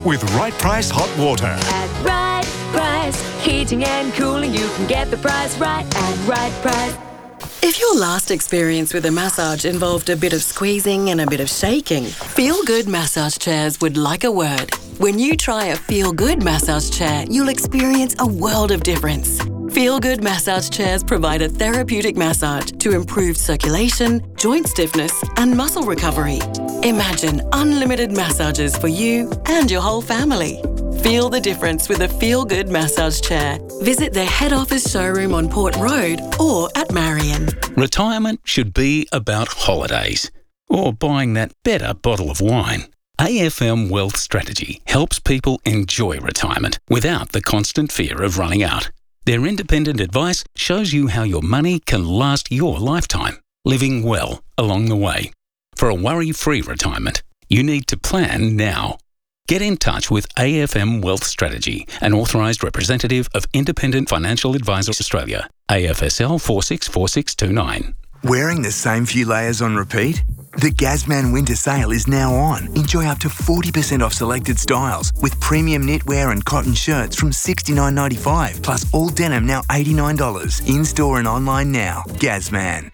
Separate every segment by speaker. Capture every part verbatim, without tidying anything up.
Speaker 1: with Right Price Hot Water.
Speaker 2: At Right Price, heating and cooling, you can get the price right at Right Price.
Speaker 3: If your last experience with a massage involved a bit of squeezing and a bit of shaking, Feel Good Massage Chairs would like a word. When you try a Feel Good massage chair, you'll experience a world of difference. Feel Good Massage Chairs provide a therapeutic massage to improve circulation, joint stiffness, and muscle recovery. Imagine unlimited massages for you and your whole family. Feel the difference with a Feel Good massage chair. Visit their head office showroom on Port Road or at Marion.
Speaker 4: Retirement should be about holidays or buying that better bottle of wine. A F M Wealth Strategy helps people enjoy retirement without the constant fear of running out. Their independent advice shows you how your money can last your lifetime, living well along the way. For a worry-free retirement, you need to plan now. Get in touch with A F M Wealth Strategy, an authorised representative of Independent Financial Advisors Australia, A F S L four six four six two nine.
Speaker 5: Wearing the same few layers on repeat? The Gazman Winter Sale is now on. Enjoy up to forty percent off selected styles with premium knitwear and cotton shirts from sixty-nine ninety-five, plus all denim now eighty-nine dollars. In-store and online now. Gazman.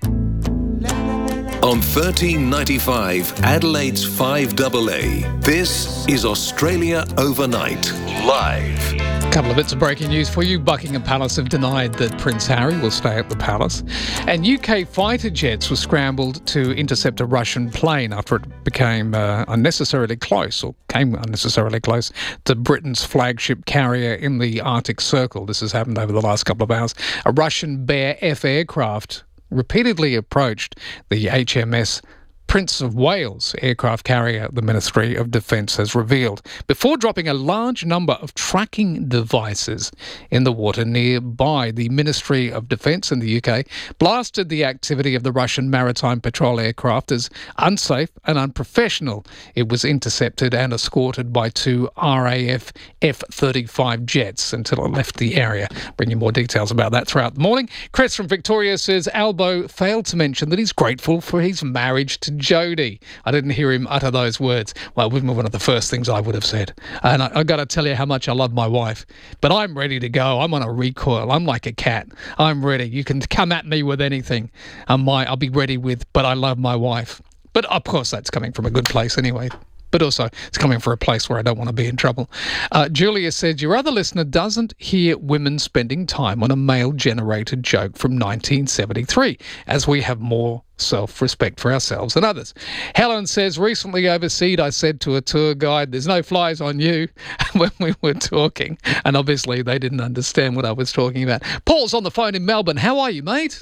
Speaker 6: On thirteen ninety-five, Adelaide's five A A. This is Australia Overnight, live.
Speaker 7: A couple of bits of breaking news for you. Buckingham Palace have denied that Prince Harry will stay at the palace. And U K fighter jets were scrambled to intercept a Russian plane after it became uh, unnecessarily close, or came unnecessarily close, to Britain's flagship carrier in the Arctic Circle. This has happened over the last couple of hours. A Russian Bear F aircraft repeatedly approached the H M S Prince of Wales aircraft carrier, the Ministry of Defence has revealed, before dropping a large number of tracking devices in the water nearby. The Ministry of Defence in the U K blasted the activity of the Russian Maritime Patrol aircraft as unsafe and unprofessional. It was intercepted and escorted by two R A F F thirty-five jets until it left the area. Bring you more details about that throughout the morning. Chris from Victoria says Albo failed to mention that he's grateful for his marriage to Jodie. I didn't hear him utter those words. Well, it would be one of the first things I would have said. And I, I got to tell you how much I love my wife. But I'm ready to go. I'm on a recoil. I'm like a cat. I'm ready. You can come at me with anything. I'm my, I'll be ready with, but I love my wife. But of course, that's coming from a good place anyway. But also, it's coming from a place where I don't want to be in trouble. Uh, Julia said, your other listener doesn't hear women spending time on a male-generated joke from nineteen seventy-three, as we have more self-respect for ourselves than others. Helen says, recently overseas, I said to a tour guide, there's no flies on you, when we were talking. And obviously, they didn't understand what I was talking about. Paul's on the phone in Melbourne. How are you, mate?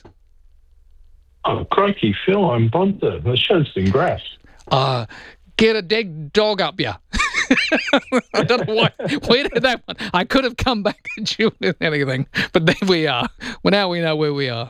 Speaker 8: Oh, crikey, Phil, I'm bonza. The show's been grass.
Speaker 7: Uh... Get a dead dog up ya. I don't know why. Where did that one? I could have come back at you with anything, but there we are. Well, now we know where we are.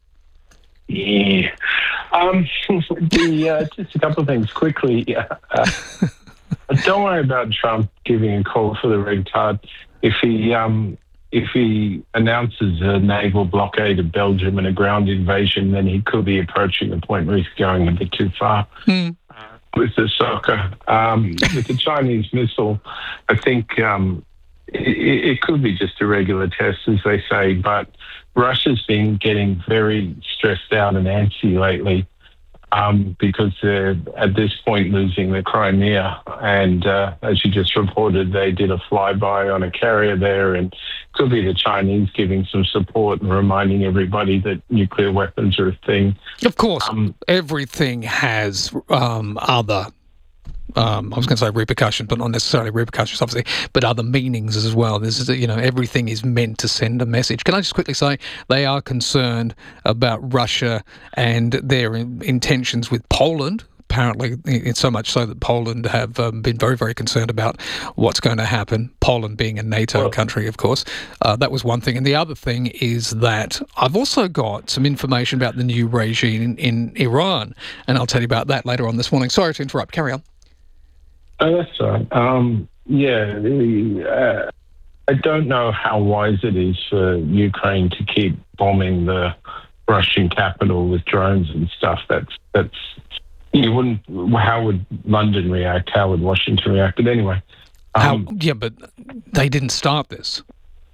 Speaker 8: Yeah. Um, the, uh, just a couple of things quickly. Uh, don't worry about Trump giving a call for the red card. If he um, if he announces a naval blockade of Belgium and a ground invasion, then he could be approaching the point where he's going a bit too far.
Speaker 7: Hmm.
Speaker 8: With the soccer, um, with the Chinese missile, I think um, it, it could be just a regular test, as they say, but Russia's been getting very stressed out and antsy lately um, because they're, at this point, losing the Crimea. And uh, as you just reported, they did a flyby on a carrier there, and it could be the Chinese giving some support and reminding everybody that nuclear weapons are a thing.
Speaker 7: Of course,
Speaker 8: um,
Speaker 7: everything has um, other, um, I was going to say repercussions, but not necessarily repercussions, obviously, but other meanings as well. This is, you know, everything is meant to send a message. Can I just quickly say they are concerned about Russia and their in- intentions with Poland? Apparently, it's so much so that Poland have um, been very, very concerned about what's going to happen. Poland being a NATO well, country, of course. Uh, that was one thing. And the other thing is that I've also got some information about the new regime in, in Iran, and I'll tell you about that later on this morning. Sorry to interrupt. Carry on.
Speaker 8: Oh, that's all right. Um, yeah, the, uh, I don't know how wise it is for Ukraine to keep bombing the Russian capital with drones and stuff. That's that's you wouldn't. How would London react? How would Washington react? But anyway,
Speaker 7: How,
Speaker 8: Um,
Speaker 7: yeah, but they didn't start this.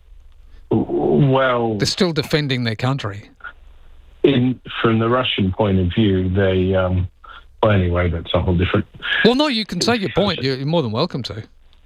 Speaker 8: well,
Speaker 7: They're still defending their country.
Speaker 8: in from the Russian point of view, they. Um, well, anyway, that's a whole different.
Speaker 7: Well, no, you can say your point. You're, you're more than welcome to.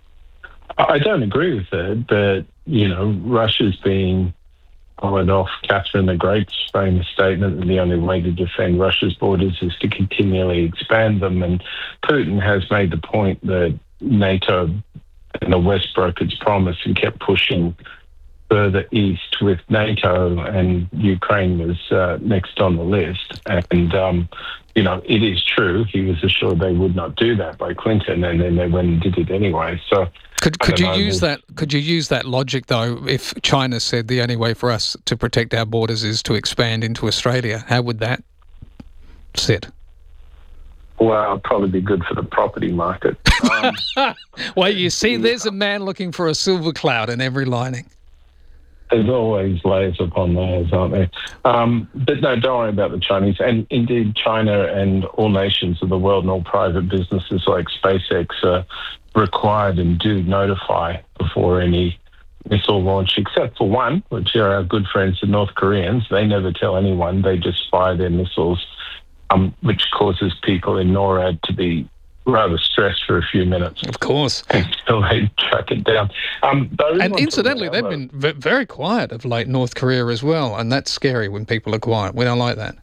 Speaker 8: I don't agree with it, but you know, Russia's being followed off Catherine the Great's famous statement that the only way to defend Russia's borders is to continually expand them. And Putin has made the point that NATO and the West broke its promise and kept pushing further east with NATO, and Ukraine was uh, next on the list. And, um, you know, it is true. He was assured they would not do that by Clinton, and then they went and did it anyway. So
Speaker 7: Could
Speaker 8: I
Speaker 7: could you
Speaker 8: don't know,
Speaker 7: use
Speaker 8: there's-
Speaker 7: that? Could you use that logic though? If China said the only way for us to protect our borders is to expand into Australia, how would that sit?
Speaker 8: Well, it'd probably be good for the property market. Um,
Speaker 7: Well, you see, there's a man looking for a silver cloud in every lining.
Speaker 8: There's always layers upon layers, aren't there? Um, but no, don't worry about the Chinese. And indeed, China and all nations of the world and all private businesses like SpaceX are required and do notify before any missile launch, except for one, which are our good friends, the North Koreans. They never tell anyone. They just fire their missiles, um, which causes people in NORAD to be rather stressed for a few minutes
Speaker 7: Of course.
Speaker 8: until they track it down. Um, but I really
Speaker 7: And
Speaker 8: want to
Speaker 7: incidentally,
Speaker 8: talk
Speaker 7: they've
Speaker 8: about-
Speaker 7: been v- very quiet of late, North Korea as well, and that's scary when people are quiet. We don't like that.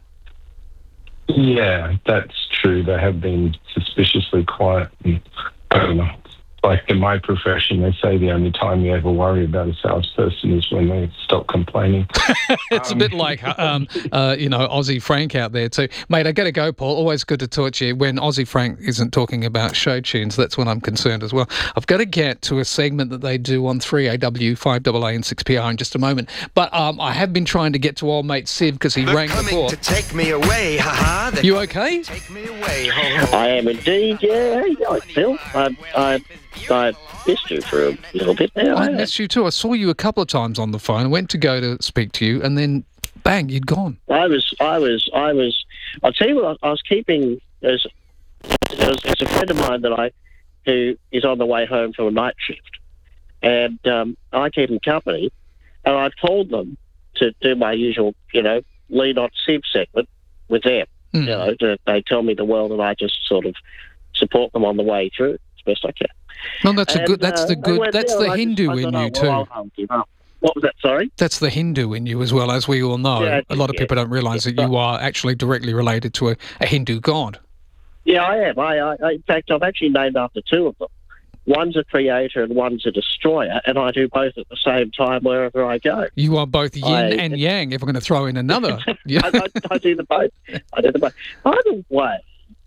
Speaker 8: Yeah, that's true. They have been suspiciously quiet. And, I don't know. Like in my profession, they say the only time you ever worry about a salesperson is when they stop complaining.
Speaker 7: It's a bit like, um, uh, you know, Aussie Frank out there too. Mate, I got to go, Paul. Always good to talk to you. When Aussie Frank isn't talking about show tunes, that's when I'm concerned as well. I've got to get to a segment that they do on three A W, five A A and six P R in just a moment. But um, I have been trying to get to old mate Siv because he rang before.
Speaker 9: take me away, haha. They're
Speaker 7: You okay?
Speaker 9: Take me away, ho ho.
Speaker 10: I am indeed, yeah. How you going, Phil? I, I, I missed you for a little bit there.
Speaker 7: I missed you too. I saw you a couple of times on the phone. Went to go to speak to you, and then bang, you'd gone.
Speaker 10: I was, I was, I was. I'll tell you what. I was keeping as there's, there's a friend of mine that I who is on the way home from a night shift, and um, I keep him company, and I told them to do my usual, you know, lead on Siv segment with them.
Speaker 7: Mm.
Speaker 10: You know, to, they tell me the world, and I just sort of support them on the way through as best I can.
Speaker 7: No, that's a
Speaker 10: And,
Speaker 7: good. That's
Speaker 10: uh,
Speaker 7: the
Speaker 10: they
Speaker 7: good.
Speaker 10: went
Speaker 7: That's
Speaker 10: there,
Speaker 7: the
Speaker 10: and I just-
Speaker 7: Hindu
Speaker 10: I
Speaker 7: in
Speaker 10: thought,
Speaker 7: you
Speaker 10: oh,
Speaker 7: too.
Speaker 10: well, I'll give up. What was that? Sorry.
Speaker 7: That's the Hindu in you as well, as we all know.
Speaker 10: Yeah,
Speaker 7: a lot of
Speaker 10: yeah,
Speaker 7: people don't realise that you are actually directly related to a, a Hindu god.
Speaker 10: Yeah, I am. I, I, I, in fact, I've actually named after two of them. One's a creator and one's a destroyer, and I do both at the same time wherever I go.
Speaker 7: You are both yin
Speaker 10: I-
Speaker 7: and yang. If we're going to throw in another, yeah.
Speaker 10: I, I, I do the both. I do the both. By the way,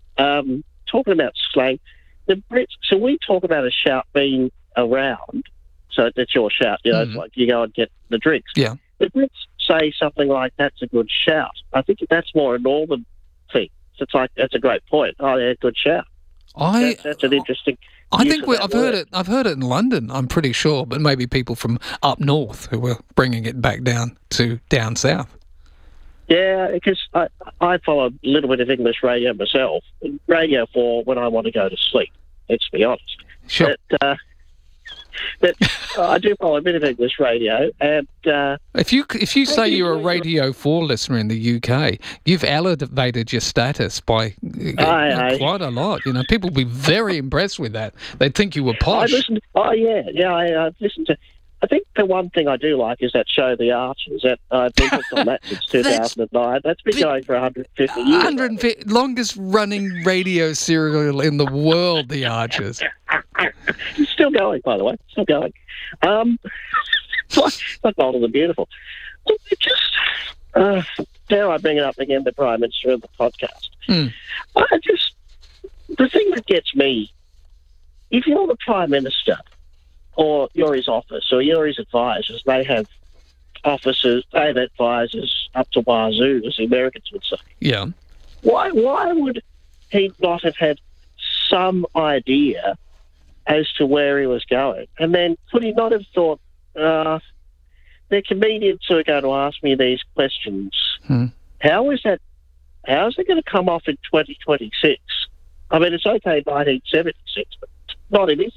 Speaker 10: um, talking about slang, the Brits. So we talk about a shout being around. So that's your shout. You know,
Speaker 7: Mhm.
Speaker 10: it's like you go and get the drinks.
Speaker 7: Yeah.
Speaker 10: The Brits say something like, "That's a good shout." I think that's more a northern thing. So it's like, "That's a great point." Oh, yeah, good shout.
Speaker 7: I
Speaker 10: That, that's an interesting.
Speaker 7: I
Speaker 10: use
Speaker 7: think
Speaker 10: of
Speaker 7: we,
Speaker 10: that
Speaker 7: I've heard
Speaker 10: word.
Speaker 7: it. I've heard it in London. I'm pretty sure, but maybe people from up north who were bringing it back down to down south.
Speaker 10: Yeah, because I, I follow a little bit of English radio myself. Radio for when I want to go to sleep, let's be honest.
Speaker 7: Sure.
Speaker 10: But, uh, but I do follow a bit of English radio, and uh,
Speaker 7: If you if you say
Speaker 10: you
Speaker 7: you're a
Speaker 10: do.
Speaker 7: Radio four listener in the U K, you've elevated your status by uh,
Speaker 10: Aye, aye.
Speaker 7: quite a lot. You know, people will be very impressed with that. They'd think you were
Speaker 10: I
Speaker 7: posh.
Speaker 10: listen. Oh yeah, yeah. I, I've listened to. I think the one thing I do like is that show, The Archers. That I've been hooked on that since two thousand nine. That's been
Speaker 7: the-
Speaker 10: going for one hundred fifty years.
Speaker 7: one hundred fifty longest running radio serial in the world, The Archers.
Speaker 10: It's still going, by the way. Still going. Um, it's like, like Bold and the Beautiful. Look, it just uh, dare I bring it up again, the Prime Minister of the podcast.
Speaker 7: Hmm.
Speaker 10: I just the thing that gets me, if you're the Prime Minister, or you're his office, or you're his advisors, they have officers, they have advisors up to wazoo, as the Americans would say.
Speaker 7: Yeah.
Speaker 10: Why why would he not have had some idea as to where he was going? And then could he not have thought, uh, they're comedians who are going to ask me these questions.
Speaker 7: Hmm.
Speaker 10: How is that, how is it going to come off in twenty twenty-six? I mean, it's okay in nineteen seventy-six, but not in this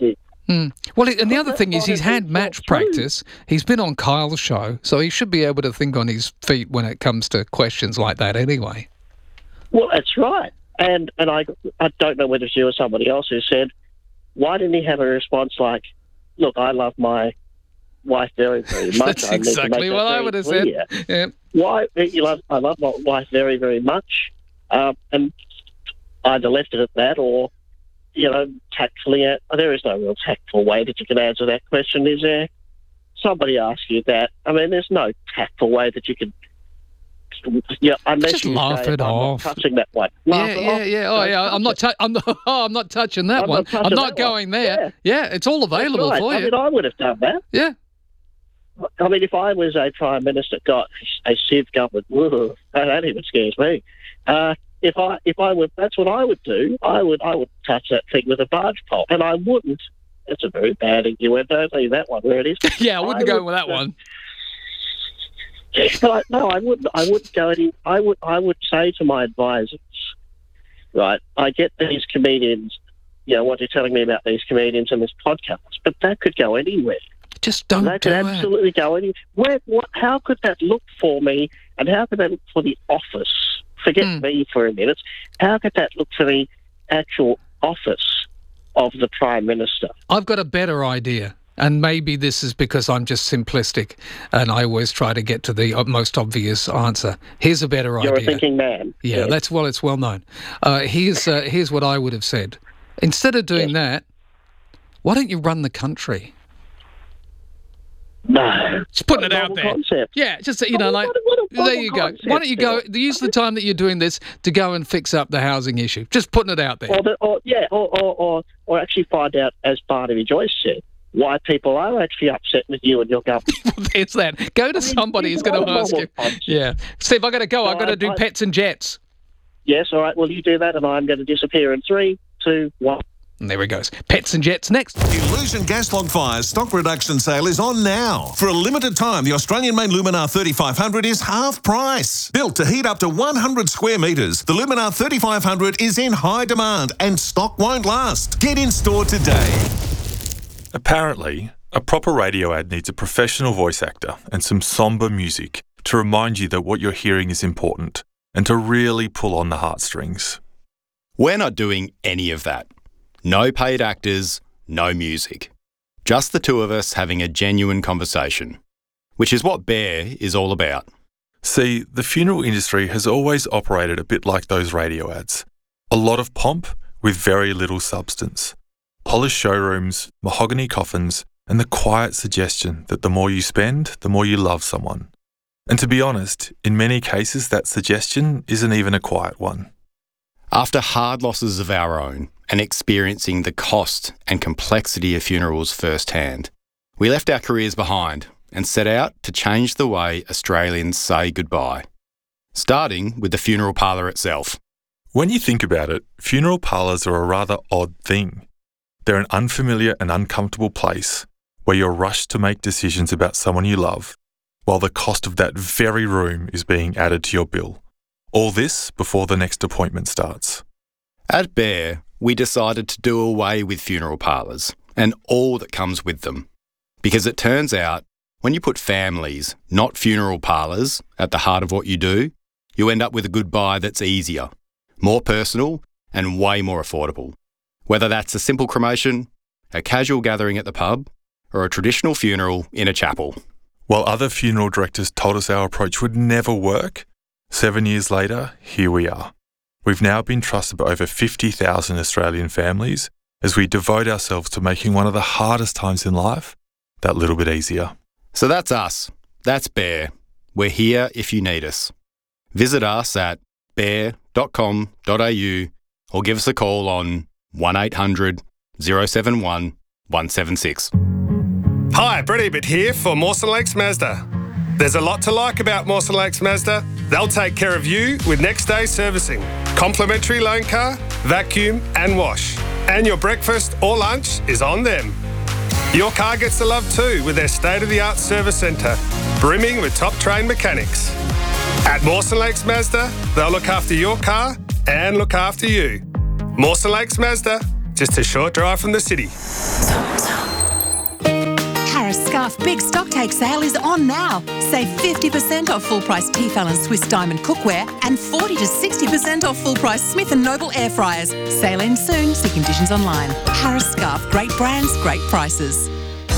Speaker 7: Mm. Well, and the other thing is he's had match practice. He's been on Kyle's show, so he should be able to think on his feet when it comes to questions like that anyway.
Speaker 10: Well, that's right. And and I, I don't know whether it's you or somebody else who said, why didn't he have a response like, look, I love my wife very, very much.
Speaker 7: That's
Speaker 10: I need
Speaker 7: exactly
Speaker 10: to make
Speaker 7: what
Speaker 10: that
Speaker 7: I
Speaker 10: very
Speaker 7: would have
Speaker 10: clear.
Speaker 7: said. Yeah.
Speaker 10: Why, you love, I love my wife very, very much. Um, and either left it at that or, you know, tactfully, uh, there is no real tactful way that you can answer that question, is there? Somebody asks you that. I mean, there's no tactful way that you can, yeah, unless
Speaker 7: Just
Speaker 10: you
Speaker 7: laugh
Speaker 10: say,
Speaker 7: it
Speaker 10: I'm
Speaker 7: off.
Speaker 10: not touching that one. Laugh
Speaker 7: Yeah,
Speaker 10: it
Speaker 7: yeah,
Speaker 10: off.
Speaker 7: yeah. Oh,
Speaker 10: Don't
Speaker 7: yeah.
Speaker 10: touch
Speaker 7: I'm not.
Speaker 10: it.
Speaker 7: Tu- I'm not. Oh, I'm not touching that
Speaker 10: I'm
Speaker 7: one.
Speaker 10: not touching
Speaker 7: I'm not
Speaker 10: that one.
Speaker 7: going there.
Speaker 10: Yeah.
Speaker 7: Yeah, it's all available
Speaker 10: That's right.
Speaker 7: for
Speaker 10: I
Speaker 7: you.
Speaker 10: mean, I would have done that.
Speaker 7: Yeah.
Speaker 10: I mean, if I was a Prime Minister, got a Civ government, whoa, that even scares me. Uh, if I, if I would, that's what I would do. I would, I would touch that thing with a barge pole, and I wouldn't. It's a very bad innuendo. I'll tell you that one where it is.
Speaker 7: Yeah, I wouldn't
Speaker 10: I
Speaker 7: go
Speaker 10: would,
Speaker 7: with that
Speaker 10: uh,
Speaker 7: one.
Speaker 10: But I, no, I wouldn't. I wouldn't go any. I would. I would say to my advisors, right? I get these comedians. You know what you're telling me about these comedians and this podcast, but that could go anywhere.
Speaker 7: Just don't
Speaker 10: That
Speaker 7: do
Speaker 10: could
Speaker 7: it.
Speaker 10: absolutely go anywhere. Where? What? How could that look for me? And how could that look for the office? Forget
Speaker 7: Hmm.
Speaker 10: me for a minute. How could that look for the actual office of the Prime Minister?
Speaker 7: I've got a better idea. And maybe this is because I'm just simplistic and I always try to get to the most obvious answer. Here's a better
Speaker 10: You're
Speaker 7: idea.
Speaker 10: a thinking man.
Speaker 7: Yeah,
Speaker 10: Yes.
Speaker 7: that's well, it's well known. Uh, here's, uh, here's what I would have said. Instead of doing that, why don't you run the country?
Speaker 10: No.
Speaker 7: Just putting
Speaker 10: What
Speaker 7: it
Speaker 10: a
Speaker 7: out
Speaker 10: novel
Speaker 7: there.
Speaker 10: concept.
Speaker 7: Yeah, just, you know,
Speaker 10: Oh,
Speaker 7: like,
Speaker 10: what a- what a
Speaker 7: there
Speaker 10: novel
Speaker 7: you go.
Speaker 10: concept,
Speaker 7: Why don't you go,
Speaker 10: Phil.
Speaker 7: use the time that you're doing this to go and fix up the housing issue. Just putting it out there.
Speaker 10: Or, the, or yeah, or, or, or, or actually find out, as Barnaby Joyce said, why people are actually upset with you and your government.
Speaker 7: There's that. Go to somebody who's going to
Speaker 10: what a
Speaker 7: ask you.
Speaker 10: novel concept.
Speaker 7: Yeah. Steve, I've got to go. I've got to
Speaker 10: I-
Speaker 7: do
Speaker 10: I-
Speaker 7: pets and jets.
Speaker 10: Yes, all right, well, you do that, and I'm going to disappear in three, two, one.
Speaker 7: And there he goes. Pets and jets next.
Speaker 1: Illusion Gas Log Fire's stock reduction sale is on now. For a limited time, the Australian-made Luminar thirty-five hundred is half price. Built to heat up to one hundred square metres, the Luminar thirty-five hundred is in high demand and stock won't last. Get in store today.
Speaker 11: Apparently, a proper radio ad needs a professional voice actor and some sombre music to remind you that what you're hearing is important and to really pull on the heartstrings.
Speaker 12: We're not doing any of that. No paid actors, no music. Just the two of us having a genuine conversation, which is what Bear is all about.
Speaker 11: See, the funeral industry has always operated a bit like those radio ads. A lot of pomp with very little substance. Polished showrooms, mahogany coffins, and the quiet suggestion that the more you spend, the more you love someone. And to be honest, in many cases that suggestion isn't even a quiet one.
Speaker 12: After hard losses of our own and experiencing the cost and complexity of funerals firsthand, we left our careers behind and set out to change the way Australians say goodbye, starting with the funeral parlour itself.
Speaker 11: When you think about it, funeral parlours are a rather odd thing. They're an unfamiliar and uncomfortable place where you're rushed to make decisions about someone you love, while the cost of that very room is being added to your bill. All this before the next appointment starts.
Speaker 12: At Bear, we decided to do away with funeral parlours and all that comes with them. Because it turns out, when you put families, not funeral parlours, at the heart of what you do, you end up with a goodbye that's easier, more personal, and way more affordable. Whether that's a simple cremation, a casual gathering at the pub, or a traditional funeral in a chapel.
Speaker 11: While other funeral directors told us our approach would never work, seven years later, here we are. We've now been trusted by over fifty thousand Australian families as we devote ourselves to making one of the hardest times in life that little bit easier.
Speaker 12: So that's us. That's Bear. We're here if you need us. Visit us at bear dot com dot a u or give us a call on one eight hundred, oh seven one, one seven six.
Speaker 13: Hi, Brett Ebert here for Mawson Lakes Mazda. There's a lot to like about Mawson Lakes Mazda. They'll take care of you with next day servicing, complimentary loan car, vacuum and wash. And your breakfast or lunch is on them. Your car gets the love too with their state-of-the-art service centre, brimming with top-trained mechanics. At Mawson Lakes Mazda, they'll look after your car and look after you. Mawson Lakes Mazda, just a short drive from the city.
Speaker 14: Harris Scarf Big Stock Take Sale is on now. Save fifty percent off full price Tefal and Swiss Diamond cookware and forty to sixty percent off full price Smith and Noble air fryers. Sale ends soon. See conditions online. Harris Scarf. Great brands, great prices.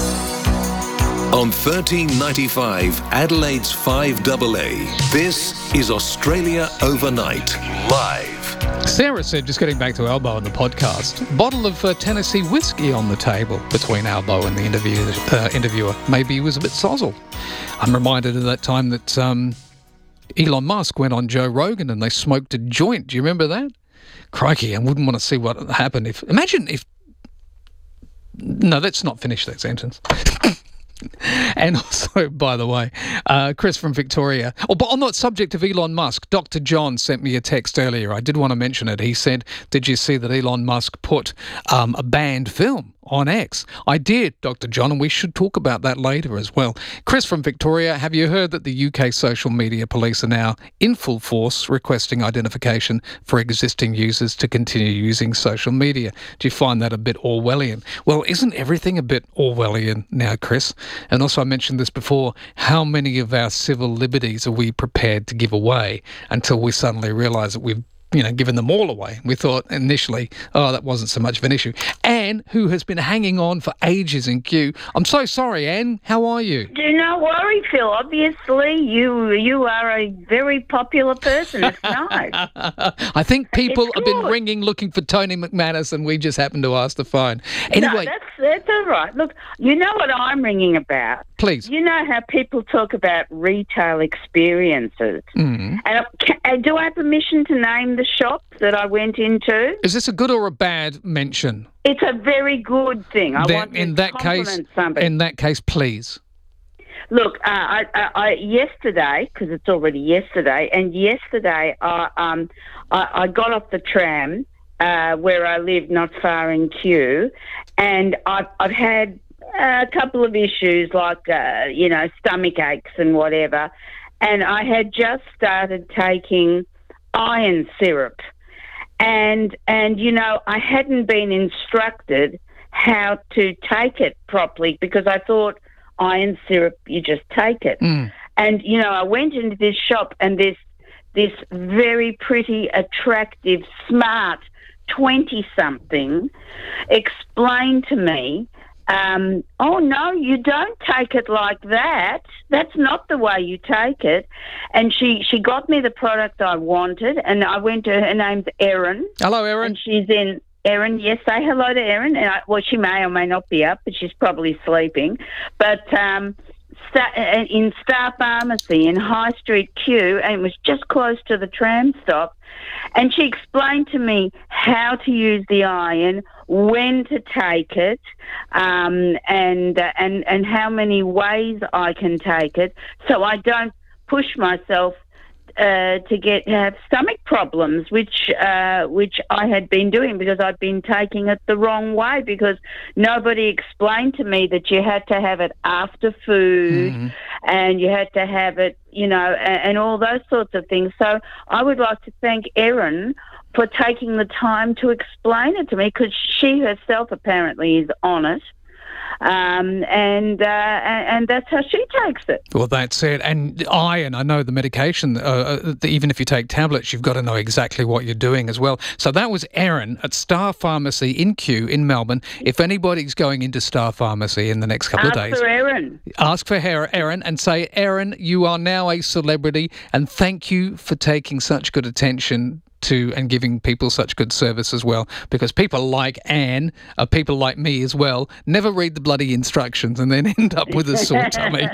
Speaker 6: On thirteen ninety-five, Adelaide's five A A, this is Australia Overnight, live.
Speaker 7: Sarah said, just getting back to Albo on the podcast, bottle of uh, Tennessee whiskey on the table between Albo and the interview, uh, interviewer. Maybe he was a bit sozzled. I'm reminded of that time that um, Elon Musk went on Joe Rogan and they smoked a joint. Do you remember that? Crikey, I wouldn't want to see what happened if... Imagine if... No, let's not finish that sentence. And also, by the way, uh, Chris from Victoria. Oh, but on that subject of Elon Musk, Doctor John sent me a text earlier. I did want to mention it. He said, did you see that Elon Musk put um, a banned film on X? I did, Doctor John, and we should talk about that later as well. Chris from Victoria, have you heard that the U K social media police are now in full force requesting identification for existing users to continue using social media? Do you find that a bit Orwellian? Well, isn't everything a bit Orwellian now, Chris? And also, I mentioned this before, how many of our civil liberties are we prepared to give away until we suddenly realise that we've you know, given them all away? We thought initially, oh, that wasn't so much of an issue. Anne, who has been hanging on for ages in queue. I'm so sorry, Anne. How are you?
Speaker 15: Do not worry, Phil. Obviously, you you are a very popular person. It's nice.
Speaker 7: I think people
Speaker 15: It's
Speaker 7: have been
Speaker 15: good.
Speaker 7: ringing looking for Tony McManus, and we just happened to ask the phone. Anyway,
Speaker 15: No, that's, that's all right. Look, you know what I'm ringing about?
Speaker 7: Please.
Speaker 15: You know how people talk about retail experiences.
Speaker 7: Mm.
Speaker 15: And ca- uh, do I have permission to name the shop that I went into?
Speaker 7: Is this a good or a bad mention?
Speaker 15: It's a very good thing. I
Speaker 7: Then
Speaker 15: want to
Speaker 7: in that case,
Speaker 15: compliment somebody.
Speaker 7: in that case, please.
Speaker 15: Look, uh, I, I, I, yesterday, because it's already yesterday, and yesterday I, um, I, I got off the tram uh, where I live, not far in Kew, and I've, I've had a couple of issues like, uh, you know, stomach aches and whatever, and I had just started taking iron syrup, and and you know, I hadn't been instructed how to take it properly because I thought iron syrup, you just take it.
Speaker 7: Mm.
Speaker 15: And, you know, I went into this shop and this this very pretty, attractive, smart twenty-something explained to me, um, oh, no, you don't take it like that. That's not the way you take it. And she, she got me the product I wanted, and I went to her name's Erin.
Speaker 7: Hello, Erin.
Speaker 15: And she's in... Erin, yes, say hello to Erin. And I, well, she may or may not be up, but she's probably sleeping. But um, sta- in Star Pharmacy in High Street Q, and it was just close to the tram stop, and she explained to me how to use the iron, when to take it, um, and uh, and and how many ways I can take it, so I don't push myself Uh, to get have stomach problems, which uh, which I had been doing because I'd been taking it the wrong way because nobody explained to me that you had to have it after food
Speaker 7: Mm.
Speaker 15: and you had to have it, you know, and, and all those sorts of things. So I would like to thank Erin for taking the time to explain it to me because she herself apparently is on it. Um, and, uh, and and that's how she takes it.
Speaker 7: Well, that's it. And iron, I know the medication, uh, uh, even if you take tablets, you've got to know exactly what you're doing as well. So that was Erin at Star Pharmacy in Kew in Melbourne. If anybody's going into Star Pharmacy in the next couple
Speaker 15: Ask
Speaker 7: of days,
Speaker 15: for Erin.
Speaker 7: ask for her, Erin, and say, Erin, you are now a celebrity, and thank you for taking such good attention to and giving people such good service as well, because people like Anne, uh, people like me as well, never read the bloody instructions and then end up with a sore tummy.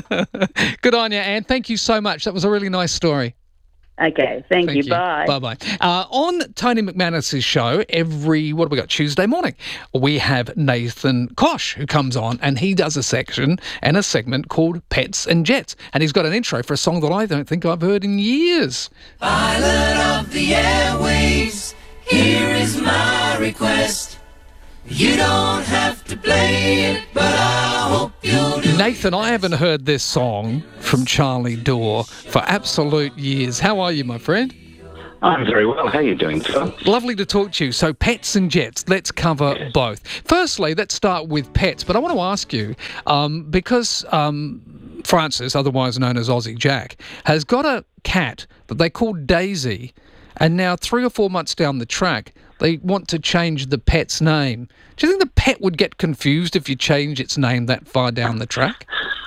Speaker 7: Good on you, Anne. Thank you so much. That was a really nice story.
Speaker 15: Okay, thank, you. Bye.
Speaker 7: Bye-bye. Uh, on Tony McManus's show, every, what have we got, Tuesday morning, we have Nathan Kosh, who comes on, and he does a section and a segment called Pets and Jets. And he's got an intro for a song that I don't think I've heard in years.
Speaker 16: Pilot of the airwaves, here is my request. You don't have to play it, but I hope you'll do.
Speaker 7: Nathan, I haven't heard this song from Charlie Dore for absolute years. How are you, my friend?
Speaker 17: I'm very well. How are you doing, Phil?
Speaker 7: Lovely to talk to you. So pets and jets, let's cover yes. both. Firstly, let's start with pets, but I want to ask you, um, because um, Francis, otherwise known as Aussie Jack, has got a cat that they call Daisy, and now three or four months down the track, they want to change the pet's name. Do you think the pet would get confused if you change its name that far down the track?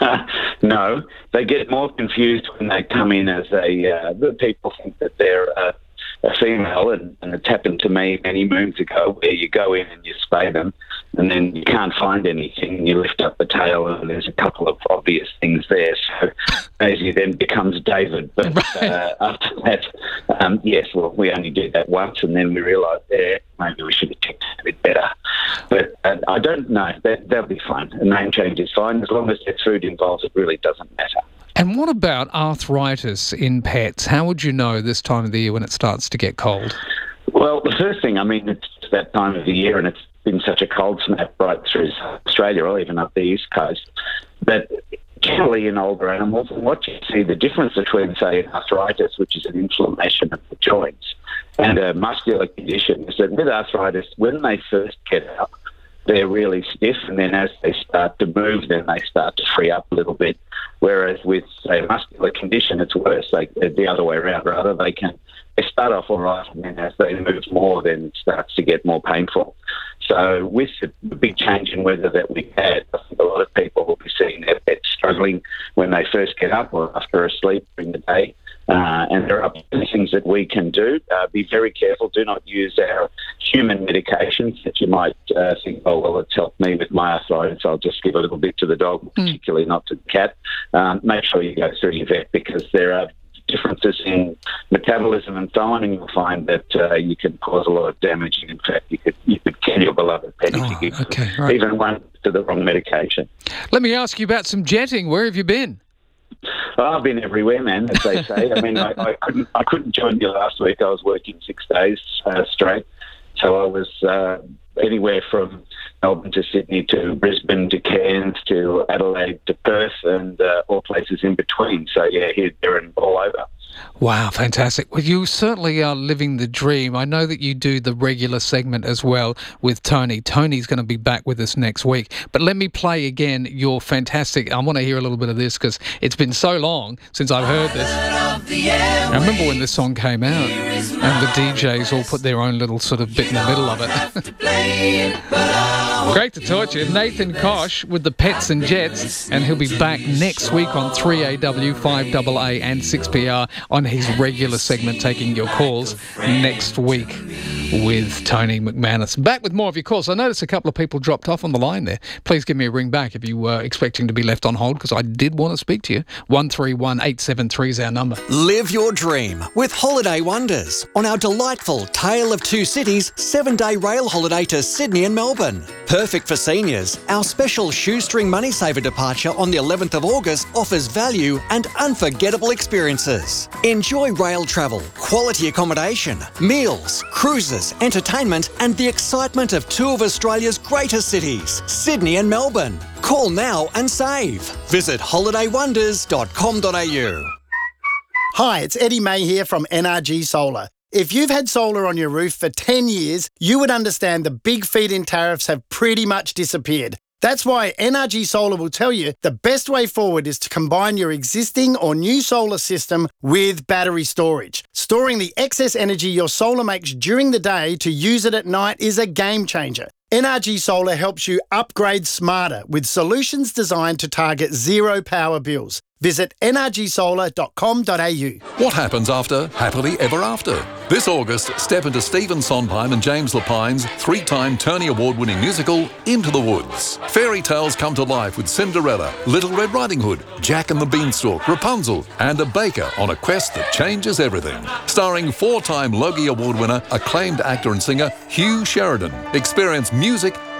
Speaker 17: No, they get more confused when they come in as a, uh, the people think that they're uh, a female, and, and it's happened to me many moons ago, where you go in and you spay them, and then you can't find anything, and you lift up the tail, and there's a couple of obvious things there. So Daisy then becomes David. But right. uh, after that, um, yes, well, we only did that once, and then we realised there, maybe we should have checked it a bit better. But uh, I don't know. That, that'll be fine. A name change is fine. As long as there's food involved, it really doesn't matter.
Speaker 7: And what about arthritis in pets? How would you know this time of the year when it starts to get cold?
Speaker 17: Well, the first thing, I mean, it's that time of the year, and it's been such a cold snap right through Australia, or even up the east coast, that generally in older animals, and what you see, the difference between, say, arthritis, which is an inflammation of the joints, and a muscular condition, is that with arthritis, when they first get up, they're really stiff, and then as they start to move, then they start to free up a little bit. Whereas with, say, a muscular condition, it's worse. They, the other way around, rather. They can they start off all right, and then as they move more, then it starts to get more painful. So with the big change in weather that we had, I think a lot of people will be seeing their pets struggling when they first get up or after a sleep during the day. Uh, and there are things that we can do. Uh, be very careful. Do not use our human medications that you might uh, think, oh, well, it's helped me with my arthritis, I'll just give a little bit to the dog, mm. particularly not to the cat. Um, make sure you go through your vet, because there are differences in metabolism and so on, and you'll find that uh, you can cause a lot of damage. And in fact, you could you could kill your beloved pet
Speaker 7: oh,
Speaker 17: if you give
Speaker 7: okay, right.
Speaker 17: even one to the wrong medication.
Speaker 7: Let me ask you about some jetting. Where have you been?
Speaker 17: Oh, I've been everywhere, man, as they say. I mean, I, I couldn't I couldn't join you last week. I was working six days uh, straight. So I was uh, anywhere from Melbourne to Sydney to Brisbane to Cairns to Adelaide to Perth, and uh, all places in between. So, yeah, here, there and all over.
Speaker 7: Wow, fantastic. Well, you certainly are living the dream. I know that you do the regular segment as well with Tony. Tony's going to be back with us next week. But let me play again your fantastic... I want to hear a little bit of this, because it's been so long since I've heard this. I remember when this song came out, and the D Js all put their own little sort of bit in the middle of it. Great to talk to you. Nathan Koch with the Pets and Jets, and he'll be back next week on three A W, five A A and six P R on his regular segment, taking your calls next week with Tony McManus. Back with more of your calls. I noticed a couple of people dropped off on the line there. Please give me a ring back if you were expecting to be left on hold, because I did want to speak to you. one three one eight seven three is our number.
Speaker 18: Live your dream with Holiday Wonders on our delightful Tale of Two Cities seven-day rail holiday to Sydney and Melbourne. Perfect for seniors, our special shoestring money saver departure on the eleventh of August offers value and unforgettable experiences. Enjoy rail travel, quality accommodation, meals, cruises, entertainment, and the excitement of two of Australia's greatest cities, Sydney and Melbourne. Call now and save. Visit holiday wonders dot com dot a u.
Speaker 19: Hi, it's Eddie May here from N R G Solar. If you've had solar on your roof for ten years, you would understand the big feed-in tariffs have pretty much disappeared. That's why N R G Solar will tell you the best way forward is to combine your existing or new solar system with battery storage. Storing the excess energy your solar makes during the day to use it at night is a game changer. N R G Solar helps you upgrade smarter with solutions designed to target zero power bills. Visit n r g solar dot com dot a u.
Speaker 20: What happens after Happily Ever After? This August, step into Stephen Sondheim and James Lapine's three-time Tony Award-winning musical, Into the Woods. Fairy tales come to life with Cinderella, Little Red Riding Hood, Jack and the Beanstalk, Rapunzel, and a baker on a quest that changes everything. Starring four-time Logie Award winner, acclaimed actor and singer Hugh Sheridan. Experience music,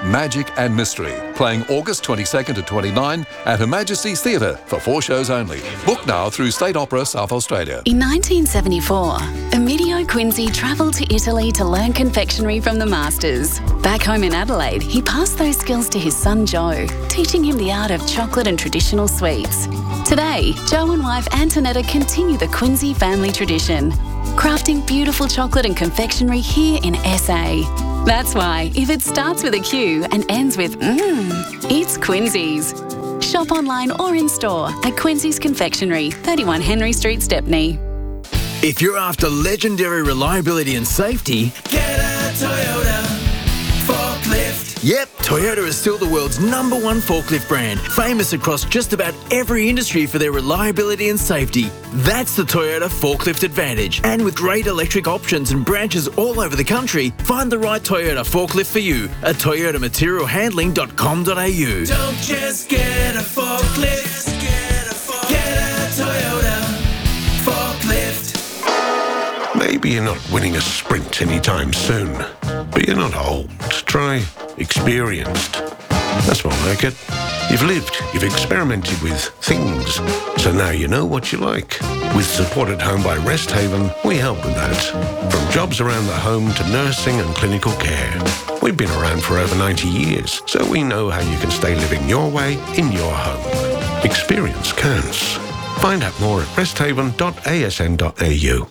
Speaker 20: Magic and Mystery, playing August twenty-second to twenty-ninth at Her Majesty's Theatre for four shows only. Book now through State Opera South Australia.
Speaker 21: In nineteen seventy-four, Emilio Quincy travelled to Italy to learn confectionery from the masters. Back home in Adelaide, he passed those skills to his son Joe, teaching him the art of chocolate and traditional sweets. Today, Joe and wife Antonetta continue the Quincy family tradition, crafting beautiful chocolate and confectionery here in S A. That's why, if it starts with a Q and ends with mmm, it's Quincy's. Shop online or in store at Quincy's Confectionery, thirty-one Henry Street, Stepney.
Speaker 22: If you're after legendary reliability and safety,
Speaker 16: Get a Toyota forklift.
Speaker 22: Yep, Toyota is still the world's number one forklift brand, famous across just about every industry for their reliability and safety. That's the Toyota Forklift Advantage. And with great electric options and branches all over the country, find the right Toyota forklift for you at toyota material handling dot com dot a u.
Speaker 16: Don't just get a forklift. Get a, forklift. Get a Toyota forklift.
Speaker 23: Maybe you're not winning a sprint anytime soon, but you're not old. Try experienced. That's more like it. You've lived, you've experimented with things, so now you know what you like. With Support at Home by Rest Haven, we help with that. From jobs around the home to nursing and clinical care. We've been around for over ninety years, so we know how you can stay living your way in your home. Experience counts. Find out more at rest haven dot a s n dot a u.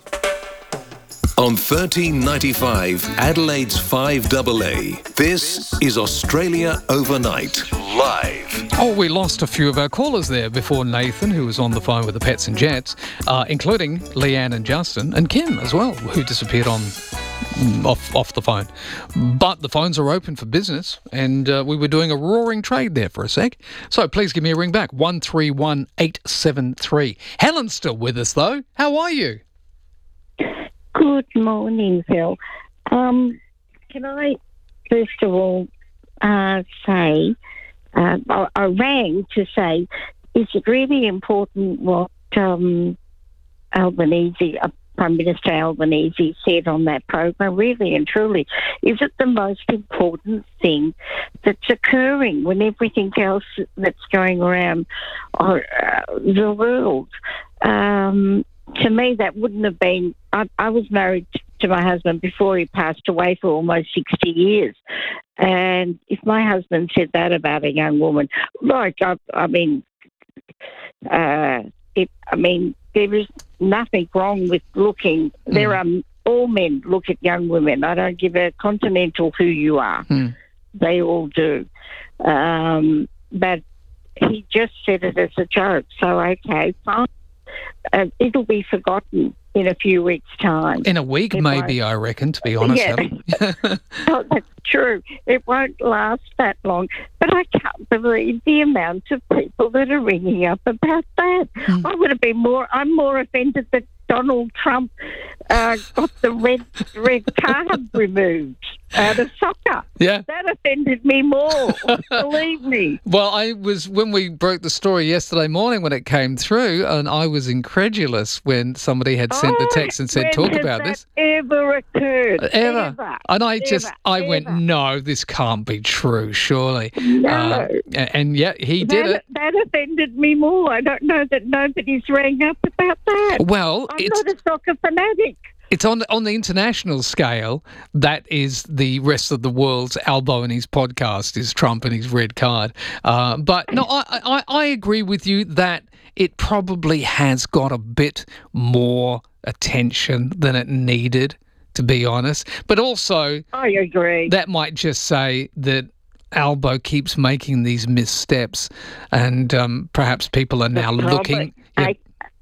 Speaker 6: On thirteen ninety-five, Adelaide's five A A, this is Australia Overnight, live.
Speaker 7: Oh, we lost a few of our callers there before Nathan, who was on the phone with the Pets and Jets, uh, including Leanne and Justin, and Kim as well, who disappeared on off off the phone. But the phones are open for business, and uh, we were doing a roaring trade there for a sec. So please give me a ring back, one three one eight seven three. Helen's still with us, though. How are you?
Speaker 24: Good morning, Phil. Um, can I, first of all, uh, say, uh, I, I rang to say, is it really important what um, Albanese, uh, Prime Minister Albanese said on that program? Really and truly, is it the most important thing that's occurring when everything else that's going around uh, the world? Um, To me, that wouldn't have been... I, I was married to my husband before he passed away for almost sixty years. And if my husband said that about a young woman, like, I, I mean, uh, it, I mean, there is nothing wrong with looking. Mm. There are... All men look at young women. I don't give a continental who you are. Mm. They all do. Um, but he just said it as a joke. So, okay, fine. Uh, it'll be forgotten in a few weeks' time.
Speaker 7: In a week,
Speaker 24: it
Speaker 7: maybe,
Speaker 24: won't.
Speaker 7: I reckon, to be honest.
Speaker 24: Yeah. Oh, that's true. It won't last that long. But I can't believe the amount of people that are ringing up about that. Mm. I would have been more... I'm more offended that Donald Trump uh, got the red red card removed out of soccer.
Speaker 7: Yeah.
Speaker 24: That offended me more, believe me.
Speaker 7: Well, I was, when we broke the story yesterday morning when it came through, and I was incredulous when somebody had sent
Speaker 24: oh,
Speaker 7: the text and said,
Speaker 24: when
Speaker 7: talk
Speaker 24: has
Speaker 7: about
Speaker 24: that
Speaker 7: this.
Speaker 24: ever occurred?
Speaker 7: Ever.
Speaker 24: Ever.
Speaker 7: And I
Speaker 24: ever,
Speaker 7: just, I
Speaker 24: ever.
Speaker 7: went, no, this can't be true, surely.
Speaker 24: No.
Speaker 7: Uh, and yet he did
Speaker 24: that,
Speaker 7: it.
Speaker 24: That offended me more. I don't know that nobody's rang up about that.
Speaker 7: Well,
Speaker 24: I'm
Speaker 7: it's...
Speaker 24: not a soccer fanatic.
Speaker 7: It's on on the international scale. That is the rest of the world's Albo and his podcast is Trump and his red card. Uh, but no, I, I I agree with you that it probably has got a bit more attention than it needed, to be honest. But also,
Speaker 24: I agree.
Speaker 7: That might just say that Albo keeps making these missteps, and um, perhaps people are now
Speaker 24: But
Speaker 7: looking.
Speaker 24: I,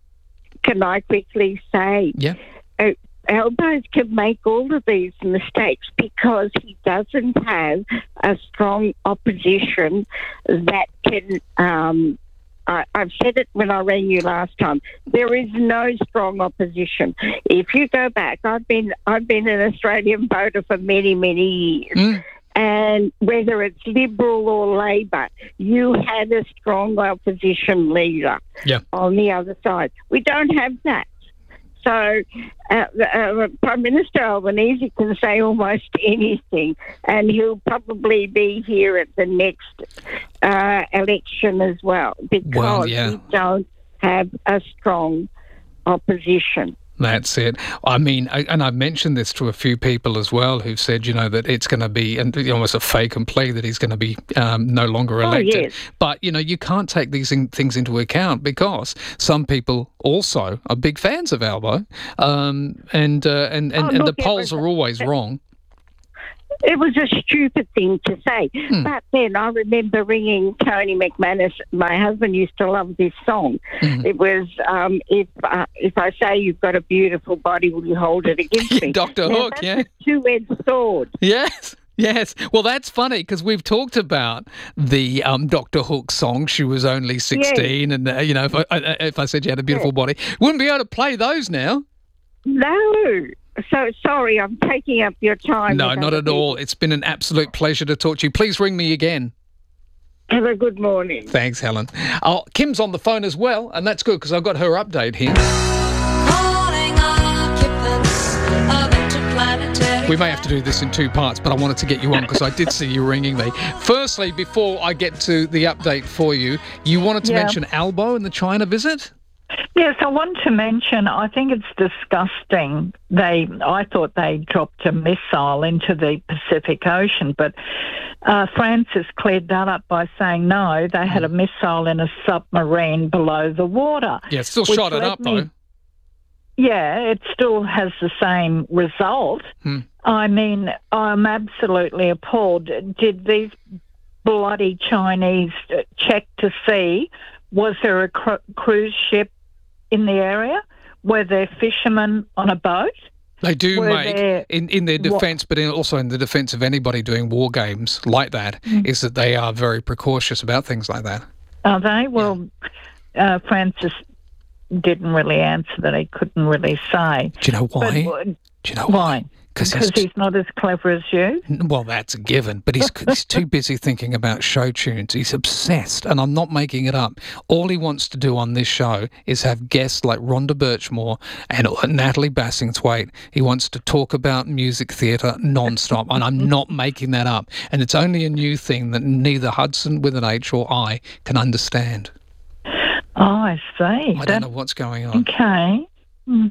Speaker 24: can I quickly say?
Speaker 7: Yeah.
Speaker 24: Uh, Albo can make all of these mistakes because he doesn't have a strong opposition that can. Um, I, I've said it when I rang you last time. There is no strong opposition. If you go back, I've been I've been an Australian voter for many many years. Mm. And whether it's Liberal or Labor, you had a strong opposition leader
Speaker 7: yeah.
Speaker 24: on the other side. We don't have that. so uh, uh, Prime Minister Albanese can say almost anything, and he'll probably be here at the next uh, election as well, because
Speaker 7: Well, yeah.
Speaker 24: we don't have a strong opposition.
Speaker 7: That's it. I mean, I, and I've mentioned this to a few people as well who've said, you know, that it's going to be and almost a fake and play that he's going to be um, no longer elected.
Speaker 24: Oh, yes.
Speaker 7: But, you know, you can't take these in, things into account because some people also are big fans of Albo, um, and, uh, and, and,
Speaker 24: Oh,
Speaker 7: and the
Speaker 24: look, it
Speaker 7: polls
Speaker 24: was-
Speaker 7: are always wrong.
Speaker 24: It was a stupid thing to say.
Speaker 7: Hmm.
Speaker 24: But then I remember ringing Tony McManus. My husband used to love this song.
Speaker 7: Hmm.
Speaker 24: It was, um, if uh, if I say you've got a beautiful body, will you hold it against me?
Speaker 7: Doctor
Speaker 24: Now,
Speaker 7: Hook,
Speaker 24: that's
Speaker 7: yeah.
Speaker 24: a two-edged sword.
Speaker 7: Yes. Yes. Well, that's funny because we've talked about the um, Doctor Hook song. She was only sixteen, and, uh, you know, if I, I, if I said you had a beautiful body, wouldn't be able to play those now.
Speaker 24: No. So, sorry, I'm taking up your time.
Speaker 7: No,
Speaker 24: with
Speaker 7: not
Speaker 24: other
Speaker 7: at all.
Speaker 24: people.
Speaker 7: It's been an absolute pleasure to talk to you. Please ring me again.
Speaker 24: Have a good morning.
Speaker 7: Thanks, Helen. Oh, Kim's on the phone as well, and that's good because I've got her update here. We may have to do this in two parts, but I wanted to get you on because I did see you ringing me. Firstly, before I get to the update for you, you wanted to
Speaker 2: Yeah.
Speaker 7: mention Albo and the China visit?
Speaker 2: Yes, I want to mention, I think it's disgusting. They, I thought they dropped a missile into the Pacific Ocean, but uh, France has cleared that up by saying no, they had a missile in a submarine below the water.
Speaker 7: Yeah, still
Speaker 2: which
Speaker 7: shot it
Speaker 2: led
Speaker 7: up,
Speaker 2: me-
Speaker 7: though.
Speaker 2: Yeah, it still has the same result.
Speaker 7: Hmm.
Speaker 2: I mean, I'm absolutely appalled. Did these bloody Chinese uh, check to see, was there a cru- cruise ship in the area? Were there fishermen on a boat?
Speaker 7: They do
Speaker 2: Were
Speaker 7: make,
Speaker 2: there-
Speaker 7: in, in their
Speaker 2: What-
Speaker 7: defence, but in, also in the defence of anybody doing war games like that,
Speaker 2: Mm.
Speaker 7: is that they are very precautious about things like that.
Speaker 2: Are they? Well, uh, Francis didn't really answer that. He couldn't really say.
Speaker 7: Do you know why?
Speaker 2: But, uh,
Speaker 7: Do you know
Speaker 2: why?
Speaker 7: 'Cause
Speaker 2: Because
Speaker 7: he's-
Speaker 2: he's not as clever as you?
Speaker 7: Well, that's a given, but he's, he's too busy thinking about show tunes. He's obsessed, and I'm not making it up. All he wants to do on this show is have guests like Rhonda Birchmore and Natalie Bassingthwaite. He wants to talk about music theatre non-stop, and I'm not making that up. And it's only a new thing that neither Hudson with an H or I can understand.
Speaker 2: Oh, I see.
Speaker 7: I
Speaker 2: That-
Speaker 7: don't know what's going on.
Speaker 2: Okay. Mm.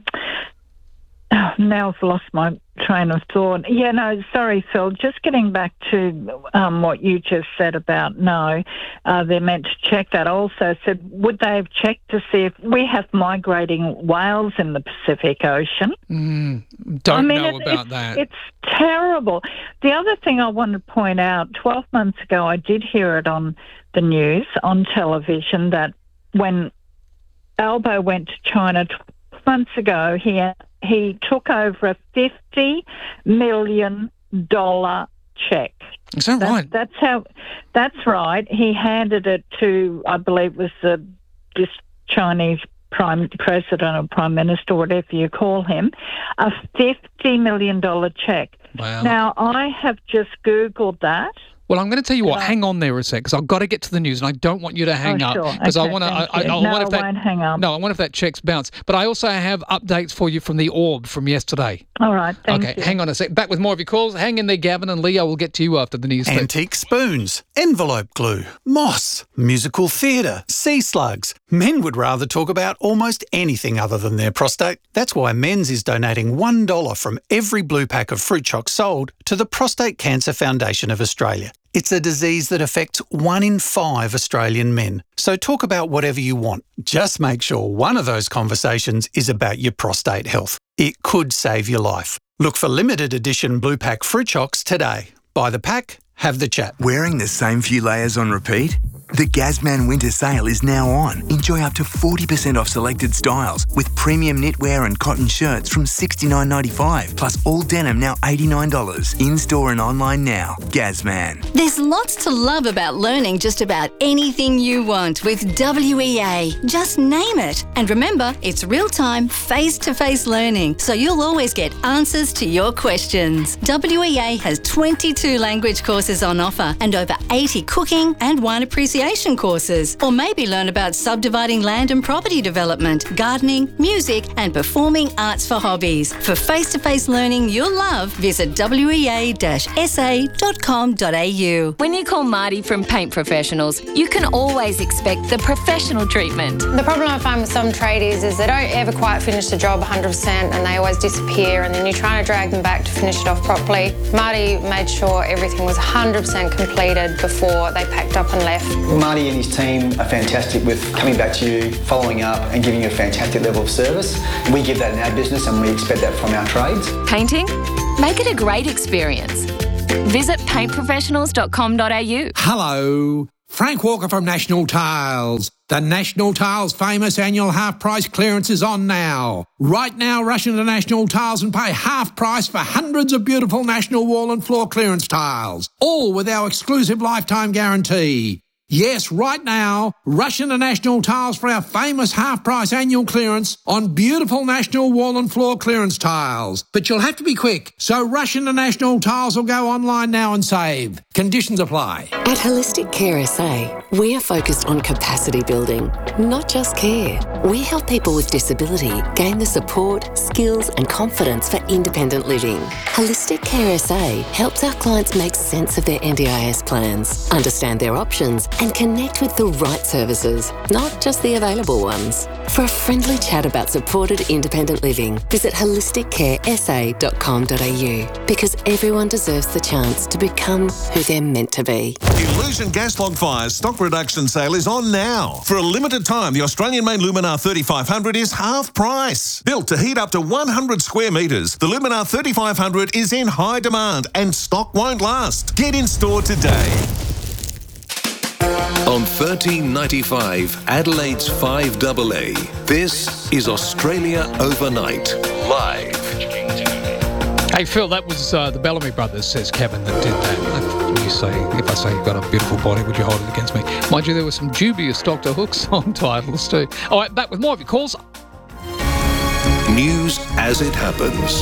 Speaker 2: Oh, now I've lost my train of thought. Yeah, no, sorry, Phil. Just getting back to um, what you just said about no, uh, they're meant to check that. Also said, would they have checked to see if we have migrating whales in the Pacific Ocean?
Speaker 7: Mm, don't
Speaker 2: I mean,
Speaker 7: know
Speaker 2: it-
Speaker 7: about
Speaker 2: it's,
Speaker 7: that.
Speaker 2: It's terrible. The other thing I want to point out, twelve months ago, I did hear it on the news, on television, that when Albo went to China twelve months ago, he he took over a fifty million dollars check.
Speaker 7: Is that
Speaker 2: That's,
Speaker 7: right?
Speaker 2: that's how. That's right. He handed it to, I believe, it was the this Chinese prime president or prime minister, whatever you call him, a fifty million dollars check.
Speaker 7: Wow.
Speaker 2: Now I have just Googled that.
Speaker 7: Well, I'm going to tell you what.
Speaker 2: Right.
Speaker 7: Hang on there a sec, because I've got to get to the news, and I don't want you to hang
Speaker 2: Oh,
Speaker 7: up
Speaker 2: sure.
Speaker 7: because I
Speaker 2: Okay,
Speaker 7: want to. I,
Speaker 2: thank
Speaker 7: I,
Speaker 2: you.
Speaker 7: I
Speaker 2: No,
Speaker 7: wonder if
Speaker 2: I
Speaker 7: that.
Speaker 2: won't hang up.
Speaker 7: No, I wonder if that check's bounced. But I also have updates for you from the Orb from yesterday.
Speaker 2: All right. Thank
Speaker 7: okay,
Speaker 2: you.
Speaker 7: hang on a sec. Back with more of your calls. Hang in there, Gavin and Leo. We'll get to you after the news.
Speaker 3: Antique spoons, envelope glue, moss, musical theatre, sea slugs. Men would rather talk about almost anything other than their prostate. That's why Men's is donating one dollar from every blue pack of fruit chocs sold to the Prostate Cancer Foundation of Australia. It's a disease that affects one in five Australian men. So talk about whatever you want. Just make sure one of those conversations is about your prostate health. It could save your life. Look for limited edition blue pack fruit chocs today. Buy the pack, have the chat.
Speaker 4: Wearing the same few layers on repeat? The Gazman Winter Sale is now on. Enjoy up to forty percent off selected styles with premium knitwear and cotton shirts from sixty-nine ninety-five, plus all denim now eighty-nine dollars. In-store and online now. Gazman.
Speaker 21: There's lots to love about learning just about anything you want with W E A. Just name it. And remember, it's real-time, face-to-face learning, so you'll always get answers to your questions. W E A has twenty-two language courses on offer and over eighty cooking and wine appreciation
Speaker 5: negotiation courses, or maybe learn about subdividing land and property development, gardening, music and performing arts for hobbies. For face-to-face learning you'll love, visit w e a dash s a dot com dot a u.
Speaker 8: When you call Marty from Paint Professionals, you can always expect the professional treatment.
Speaker 9: The problem I find with some tradies is they don't ever quite finish the job one hundred percent and they always disappear, and then you're trying to drag them back to finish it off properly. Marty made sure everything was one hundred percent completed before they packed up and left.
Speaker 10: Marty and his team are fantastic with coming back to you, following up and giving you a fantastic level of service. We give that in our business and we expect that from our trades.
Speaker 8: Painting? Make it a great experience. Visit paint professionals dot com dot a u.
Speaker 25: Hello, Frank Walker from National Tiles. The National Tiles famous annual half-price clearance is on now. Right now, rush into National Tiles and pay half price for hundreds of beautiful National wall and floor clearance tiles, all with our exclusive lifetime guarantee. Yes, right now, rush into National Tiles for our famous half-price annual clearance on beautiful National wall and floor clearance tiles. But you'll have to be quick, so rush into National Tiles or go online now and save. Conditions apply.
Speaker 26: At Holistic Care S A, we are focused on capacity building, not just care. We help people with disability gain the support, skills and confidence for independent living. Holistic Care S A helps our clients make sense of their N D I S plans, understand their options and connect with the right services, not just the available ones. For a friendly chat about supported independent living, visit holistic care s a dot com dot a u, because everyone deserves the chance to become who they're meant to be.
Speaker 1: Illusion Gas Log Fire's stock reduction sale is on now. For a limited time, the Australian-made Luminar thirty-five hundred is half price. Built to heat up to one hundred square metres, the Luminar thirty-five hundred is in high demand and stock won't last. Get in store today.
Speaker 6: On thirteen ninety-five, Adelaide's five A A, this is Australia Overnight, live.
Speaker 7: Hey Phil, that was uh, the Bellamy Brothers, says Kevin, that did that. If you say, if I say you've got a beautiful body, would you hold it against me? Mind you, there were some dubious Doctor Hook song titles too. All right, back with more of your calls.
Speaker 6: News as it happens.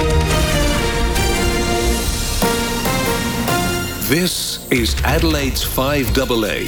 Speaker 6: This is Adelaide's five A A.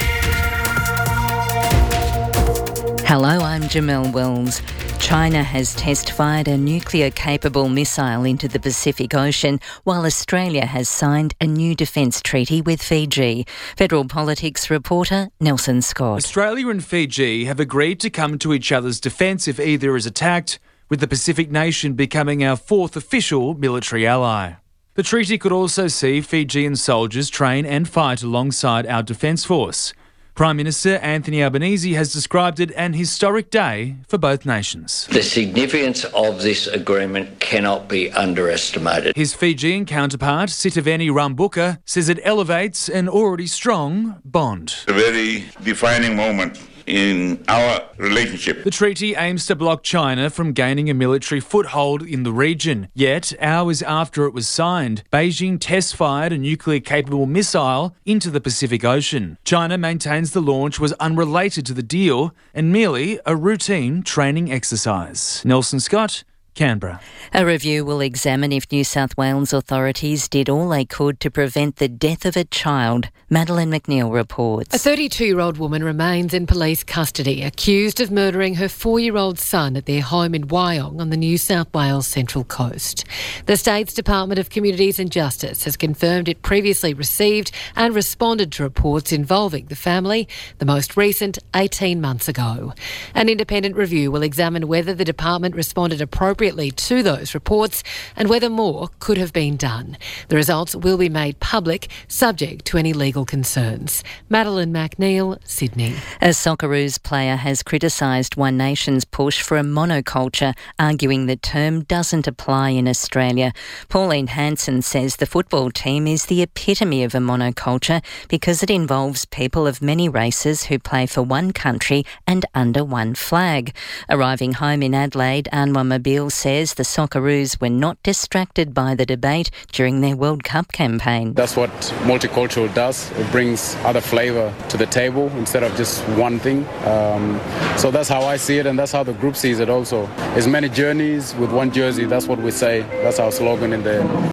Speaker 27: Hello, I'm Jamel Wells. China has test-fired a nuclear-capable missile into the Pacific Ocean, while Australia has signed a new defence treaty with Fiji. Federal Politics reporter Nelson Scott.
Speaker 28: Australia and Fiji have agreed to come to each other's defence if either is attacked, with the Pacific nation becoming our fourth official military ally. The treaty could also see Fijian soldiers train and fight alongside our Defence Force. Prime Minister Anthony Albanese has described it an historic day for both nations.
Speaker 29: The significance of this agreement cannot be underestimated.
Speaker 28: His Fijian counterpart, Sitiveni Rambuka, says it elevates an already strong bond.
Speaker 30: A very defining moment in our relationship.
Speaker 28: The treaty aims to block China from gaining a military foothold in the region. Yet, hours after it was signed, Beijing test-fired a nuclear-capable missile into the Pacific Ocean. China maintains the launch was unrelated to the deal and merely a routine training exercise. Nelson Scott, Canberra.
Speaker 27: A review will examine if New South Wales authorities did all they could to prevent the death of a child. Madeleine McNeil reports.
Speaker 31: A thirty-two-year-old woman remains in police custody, accused of murdering her four-year-old son at their home in Wyong on the New South Wales Central Coast. The state's Department of Communities and Justice has confirmed it previously received and responded to reports involving the family, the most recent eighteen months ago. An independent review will examine whether the department responded appropriately to those reports and whether more could have been done. The results will be made public, subject to any legal concerns. Madeleine McNeil, Sydney.
Speaker 27: A Socceroos player has criticised One Nation's push for a monoculture, arguing the term doesn't apply in Australia. Pauline Hanson says the football team is the epitome of a monoculture because it involves people of many races who play for one country and under one flag. Arriving home in Adelaide, Anwar Mobile says the Socceroos were not distracted by the debate during their World Cup campaign.
Speaker 32: That's what multicultural does. It brings other flavour to the table instead of just one thing. Um, so that's how I see it, and that's how the group sees it also. As many journeys with one jersey, that's what we say. That's our slogan in there.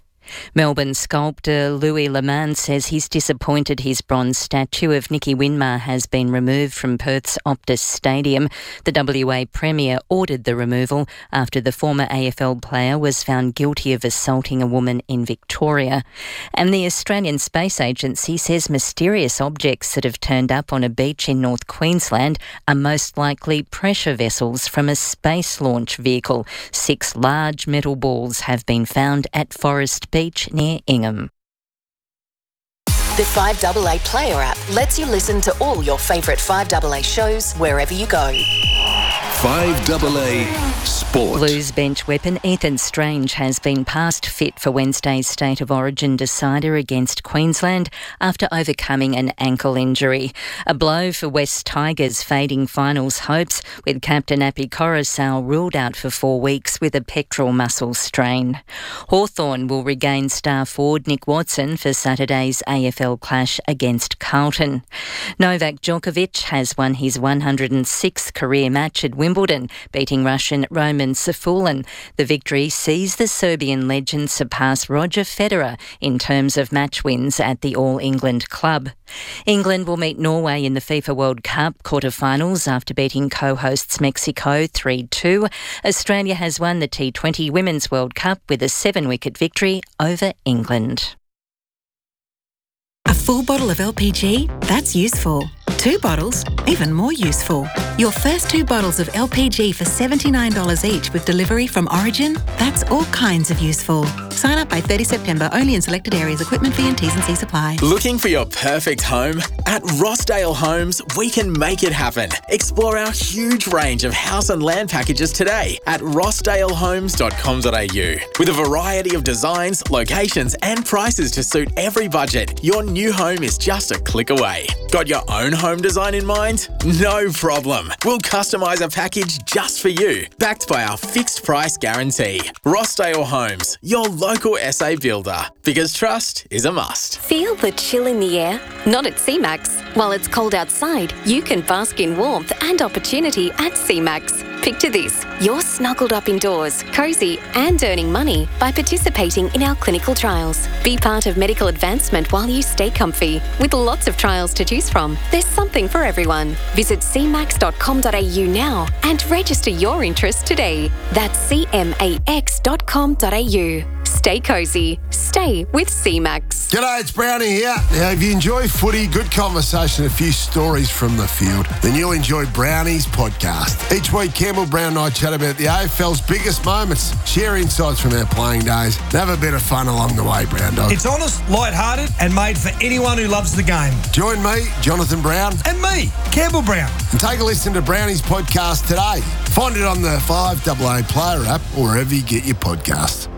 Speaker 27: Melbourne sculptor Louis Leman says he's disappointed his bronze statue of Nicky Winmar has been removed from Perth's Optus Stadium. The W A Premier ordered the removal after the former A F L player was found guilty of assaulting a woman in Victoria. And the Australian Space Agency says mysterious objects that have turned up on a beach in North Queensland are most likely pressure vessels from a space launch vehicle. Six large metal balls have been found at Forest Beach near Ingham.
Speaker 11: The five A A Player app lets you listen to all your favourite five A A shows wherever you go.
Speaker 6: five A A Sport.
Speaker 27: Blues bench weapon Ethan Strange has been passed fit for Wednesday's State of Origin decider against Queensland after overcoming an ankle injury. A blow for West Tigers' fading finals hopes, with captain Api Coruscant ruled out for four weeks with a pectoral muscle strain. Hawthorn will regain star forward Nick Watson for Saturday's A F L clash against Carlton. Novak Djokovic has won his one hundred sixth career match at Wimbledon, beating Russian Roman Safulin. The victory sees the Serbian legend surpass Roger Federer in terms of match wins at the All England club. England will meet Norway in the FIFA World Cup quarter-finals after beating co-hosts Mexico three two. Australia has won the T twenty Women's World Cup with a seven-wicket victory over England.
Speaker 12: A full bottle of L P G? That's useful. Two bottles? Even more useful. Your first two bottles of L P G for seventy-nine dollars each with delivery from Origin? That's all kinds of useful. Sign up by thirtieth of September, only in selected areas. Equipment fee and T's and C's apply.
Speaker 13: Looking for your perfect home? At Rossdale Homes, we can make it happen. Explore our huge range of house and land packages today at rossdale homes dot com dot a u. With a variety of designs, locations and prices to suit every budget, your new home is just a click away. Got your own home design in mind? No problem. We'll customise a package just for you, backed by our fixed price guarantee. Rossdale Homes, your local S A builder, because trust is a must.
Speaker 8: Feel the chill in the air? Not at C MAX. While it's cold outside, you can bask in warmth and opportunity at C MAX. Picture this, you're snuggled up indoors, cosy and earning money by participating in our clinical trials. Be part of medical advancement while you stay comfy. With lots of trials to choose from, there's something for everyone. Visit c max dot com dot a u now and register your interest today. That's c max dot com dot a u. Stay cosy. Stay with C MAX.
Speaker 14: G'day, it's Brownie here. Now, if you enjoy footy, good conversation, a few stories from the field, then you'll enjoy Brownie's podcast. Each week, Campbell Brown and I chat about the A F L's biggest moments, share insights from our playing days, and have a bit of fun along the way, Brown Dog.
Speaker 15: It's honest, light-hearted, and made for anyone who loves the game.
Speaker 14: Join me, Jonathan Brown.
Speaker 15: And me, Campbell Brown.
Speaker 14: And take a listen to Brownie's podcast today. Find it on the five A A Player app or wherever you get your podcasts.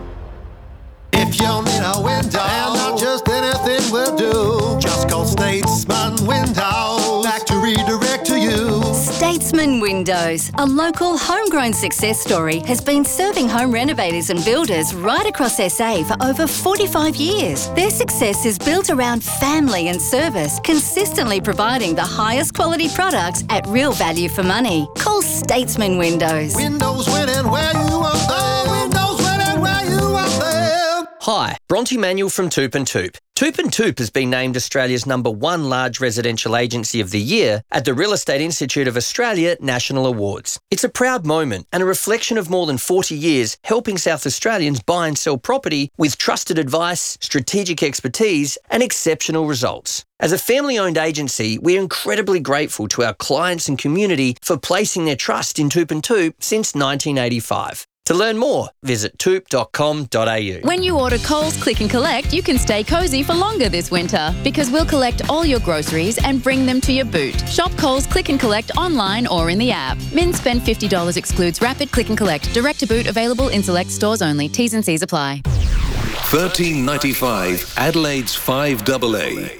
Speaker 16: If you need a window, and not just anything will do, just call Statesman Windows, factory direct to you.
Speaker 5: Statesman Windows, a local homegrown success story, has been serving home renovators and builders right across S A for over forty-five years. Their success is built around family and service, consistently providing the highest quality products at real value for money. Call Statesman Windows.
Speaker 16: Windows winning where you want them. Windows winning where you want them.
Speaker 17: Hi, Bronte Manuel from Toop and Toop. Toop and Toop has been named Australia's number one large residential agency of the year at the Real Estate Institute of Australia National Awards. It's a proud moment and a reflection of more than forty years helping South Australians buy and sell property with trusted advice, strategic expertise and exceptional results. As a family-owned agency, we're incredibly grateful to our clients and community for placing their trust in Toop and Toop since nineteen eighty-five. To learn more, visit toop dot com dot a u.
Speaker 18: When you order Coles Click and Collect, you can stay cosy for longer this winter because we'll collect all your groceries and bring them to your boot. Shop Coles Click and Collect online or in the app. Min spend fifty dollars excludes rapid click and collect. Direct to boot available in select stores only. T's and C's apply.
Speaker 6: thirteen ninety-five Adelaide's five A A.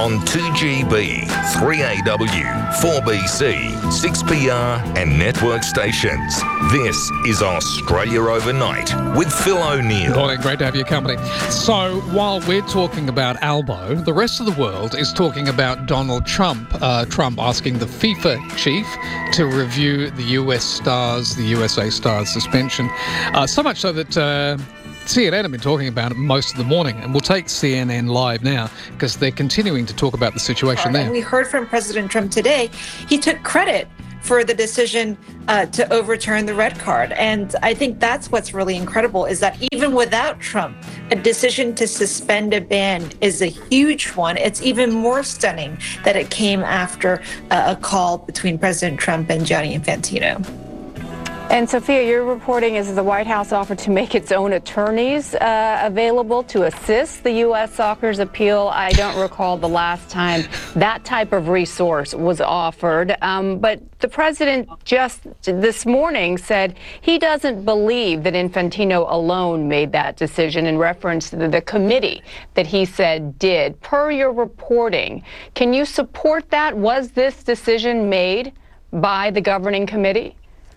Speaker 2: on two G B, three A W, four B C, six P R and network stations. This is Australia Overnight with Phil O'Neill.
Speaker 7: Morning, great to have your company. So while we're talking about Albo, the rest of the world is talking about Donald Trump. Uh, Trump asking the FIFA chief to review the U S Stars, the U S A Stars suspension. Uh, so much so that uh, C N N have been talking about it most of the morning, and we'll take C N N live now because they're continuing to talk about the situation there.
Speaker 3: And we heard from President Trump today. He took credit for the decision uh, to overturn the red card. And I think that's what's really incredible, is that even without Trump, a decision to suspend a ban is a huge one. It's even more stunning that it came after uh, a call between President Trump and Gianni Infantino.
Speaker 4: And Sophia, your reporting is that the White House offered to make its own attorneys uh, available to assist the U S Soccer's appeal. I don't recall the last time that type of resource was offered. Um, but the president just this morning said he doesn't believe that Infantino alone made that decision, in reference to the, the committee that he said did. Per your reporting, can you support that? Was this decision made by the governing committee?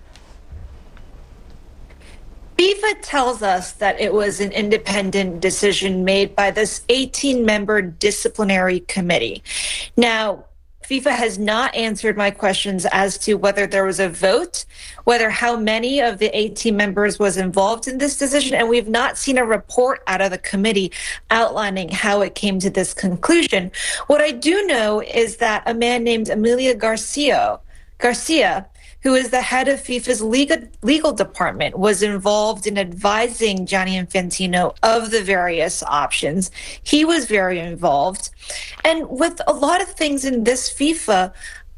Speaker 3: FIFA tells us that it was an independent decision made by this eighteen-member disciplinary committee. Now, FIFA has not answered my questions as to whether there was a vote, whether how many of the eighteen members was involved in this decision, and we've not seen a report out of the committee outlining how it came to this conclusion. What I do know is that a man named Emilio Garcia, Garcia, who is the head of FIFA's legal, legal department, was involved in advising Gianni Infantino of the various options. He was very involved. And with a lot of things in this FIFA,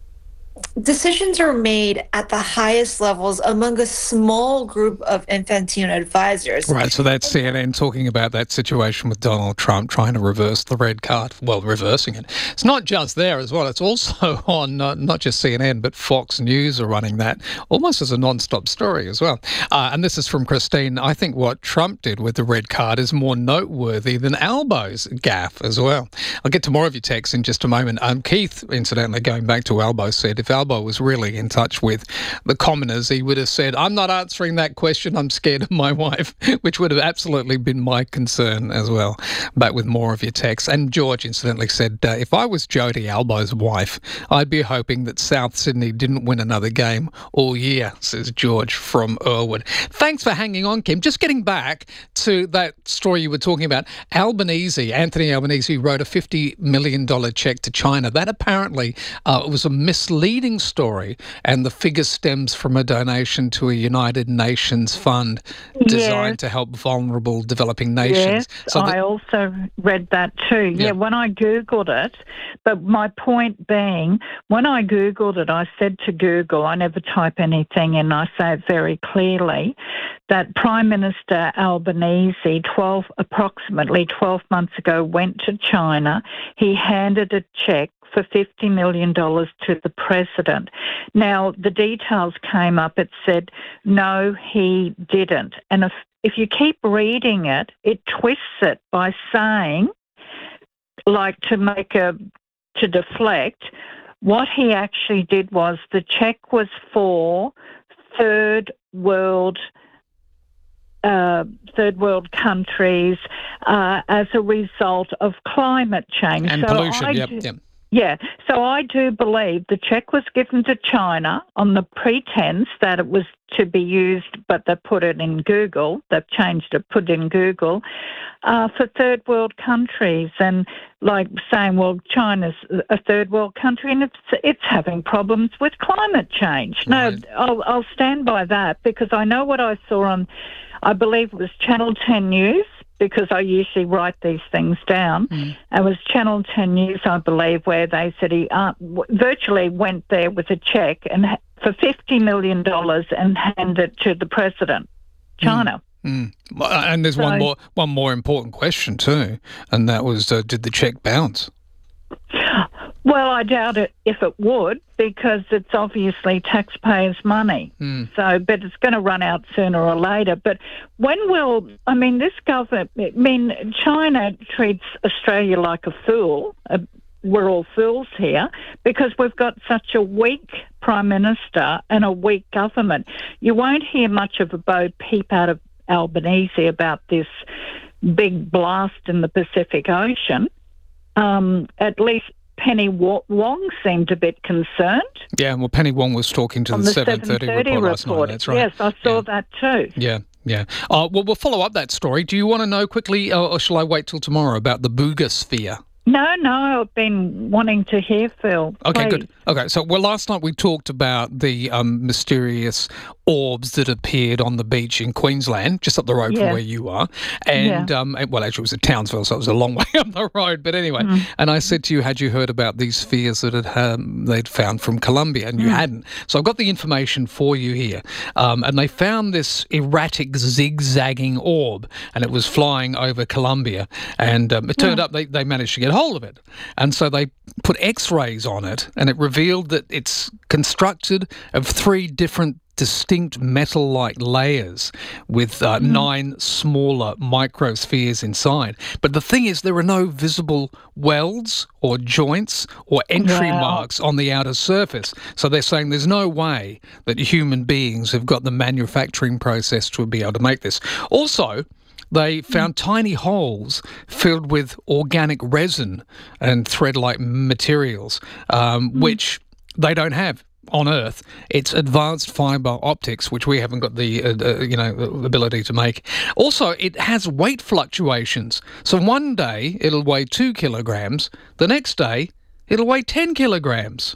Speaker 3: decisions are made at the highest levels among a small group of Infantino advisors.
Speaker 7: Right, so that's C N N talking about that situation with Donald Trump trying to reverse the red card. Well, reversing it. It's not just there as well. It's also on uh, not just C N N, but Fox News are running that almost as a non-stop story as well. Uh, and this is from Christine. I think what Trump did with the red card is more noteworthy than Albo's gaffe as well. I'll get to more of your texts in just a moment. Um, Keith, incidentally, going back to Albo, said if Albo was really in touch with the commoners, he would have said, I'm not answering that question, I'm scared of my wife, which would have absolutely been my concern as well. But with more of your texts. And George incidentally said, uh, if I was Jodie Albo's wife, I'd be hoping that South Sydney didn't win another game all year, says George from Earlwood. Thanks for hanging on, Kim. Just getting back to that story you were talking about, Albanese, Anthony Albanese wrote a fifty million dollars cheque to China. That apparently uh, was a misleading story, and the figure stems from a donation to a United Nations fund designed
Speaker 9: Yes.
Speaker 7: to help vulnerable developing nations.
Speaker 9: Yes,
Speaker 7: So
Speaker 9: I
Speaker 7: that-
Speaker 9: also read that too. Yeah.
Speaker 7: Yeah.
Speaker 9: when I Googled it, but my point being, when I Googled it, I said to Google, I never type anything in, I say it very clearly, that Prime Minister Albanese, twelve, approximately twelve months ago, went to China. He handed a cheque for fifty million dollars to the president. Now, the details came up. It said, no, he didn't. And if, if you keep reading it, it twists it by saying, like to make a, to deflect, what he actually did was the cheque was for third world Uh, third world countries uh, as a result of climate change.
Speaker 7: and
Speaker 9: So
Speaker 7: pollution,
Speaker 9: I
Speaker 7: yep,
Speaker 9: do-
Speaker 7: yep.
Speaker 9: Yeah, so I do believe the cheque was given to China on the pretense that it was to be used, but they put it in Google, they've changed it, put it in Google, uh, for third world countries. And like saying, well, China's a third world country and it's it's having problems with climate change. No, I'll, I'll stand by that because I know what I saw on, I believe it was Channel ten News, because I usually write these things down. Mm. It was Channel ten News, I believe, where they said he uh, w- virtually went there with a cheque and ha- for fifty million dollars and handed it to the president, China.
Speaker 7: Mm. Well, And there's one
Speaker 9: So-
Speaker 7: more one more important question too, and that was, uh, did the cheque bounce?
Speaker 9: Well, I doubt it if it would, because it's obviously taxpayers' money.
Speaker 7: Mm.
Speaker 9: So, but it's going to run out sooner or later. But when will, I mean, this government, I mean, China treats Australia like a fool. Uh, we're all fools here because we've got such a weak Prime Minister and a weak government. You won't hear much of a bo peep out of Albanese about this big blast in the Pacific Ocean. Um, at least Penny Wong seemed a bit concerned.
Speaker 7: Yeah, well, Penny Wong was talking to
Speaker 9: on
Speaker 7: the
Speaker 9: the
Speaker 7: seven thirty report,
Speaker 9: report
Speaker 7: last night. That's right.
Speaker 9: Yes, I saw that too.
Speaker 7: Yeah, yeah. Uh, well, we'll follow up that story. Do you want to know quickly, or, or shall I wait till tomorrow about the Booga sphere?
Speaker 9: No, no, I've been wanting to hear, Phil.
Speaker 7: Okay,
Speaker 9: Please.
Speaker 7: good. Okay, so well, last night we talked about the um, mysterious orbs that appeared on the beach in Queensland, just up the road
Speaker 9: Yeah.
Speaker 7: from where you are. And,
Speaker 9: Yeah.
Speaker 7: um, and- well, actually, it was at Townsville, so it was a long way up the road. But anyway,
Speaker 9: Mm.
Speaker 7: and I said to you, had you heard about these spheres that had, um, they'd found from Colombia? And you
Speaker 9: Mm.
Speaker 7: hadn't. So I've got the information for you here. Um, and they found this erratic zigzagging orb, and it was flying over Colombia. And um, it turned
Speaker 9: Yeah.
Speaker 7: up they, they managed to get hold of it. And so they put X-rays on it, and it revealed that it's constructed of three different distinct metal-like layers with uh,
Speaker 9: Mm-hmm.
Speaker 7: nine smaller microspheres inside. But the thing is, there are no visible welds or joints or entry
Speaker 9: Wow.
Speaker 7: marks on the outer surface. So they're saying there's no way that human beings have got the manufacturing process to be able to make this. Also, they found tiny holes filled with organic resin and thread-like materials, um, which they don't have on Earth. It's advanced fibre optics, which we haven't got the uh, uh, you know ability to make. Also, it has weight fluctuations. So one day it'll weigh two kilograms, the next day it'll weigh ten kilograms.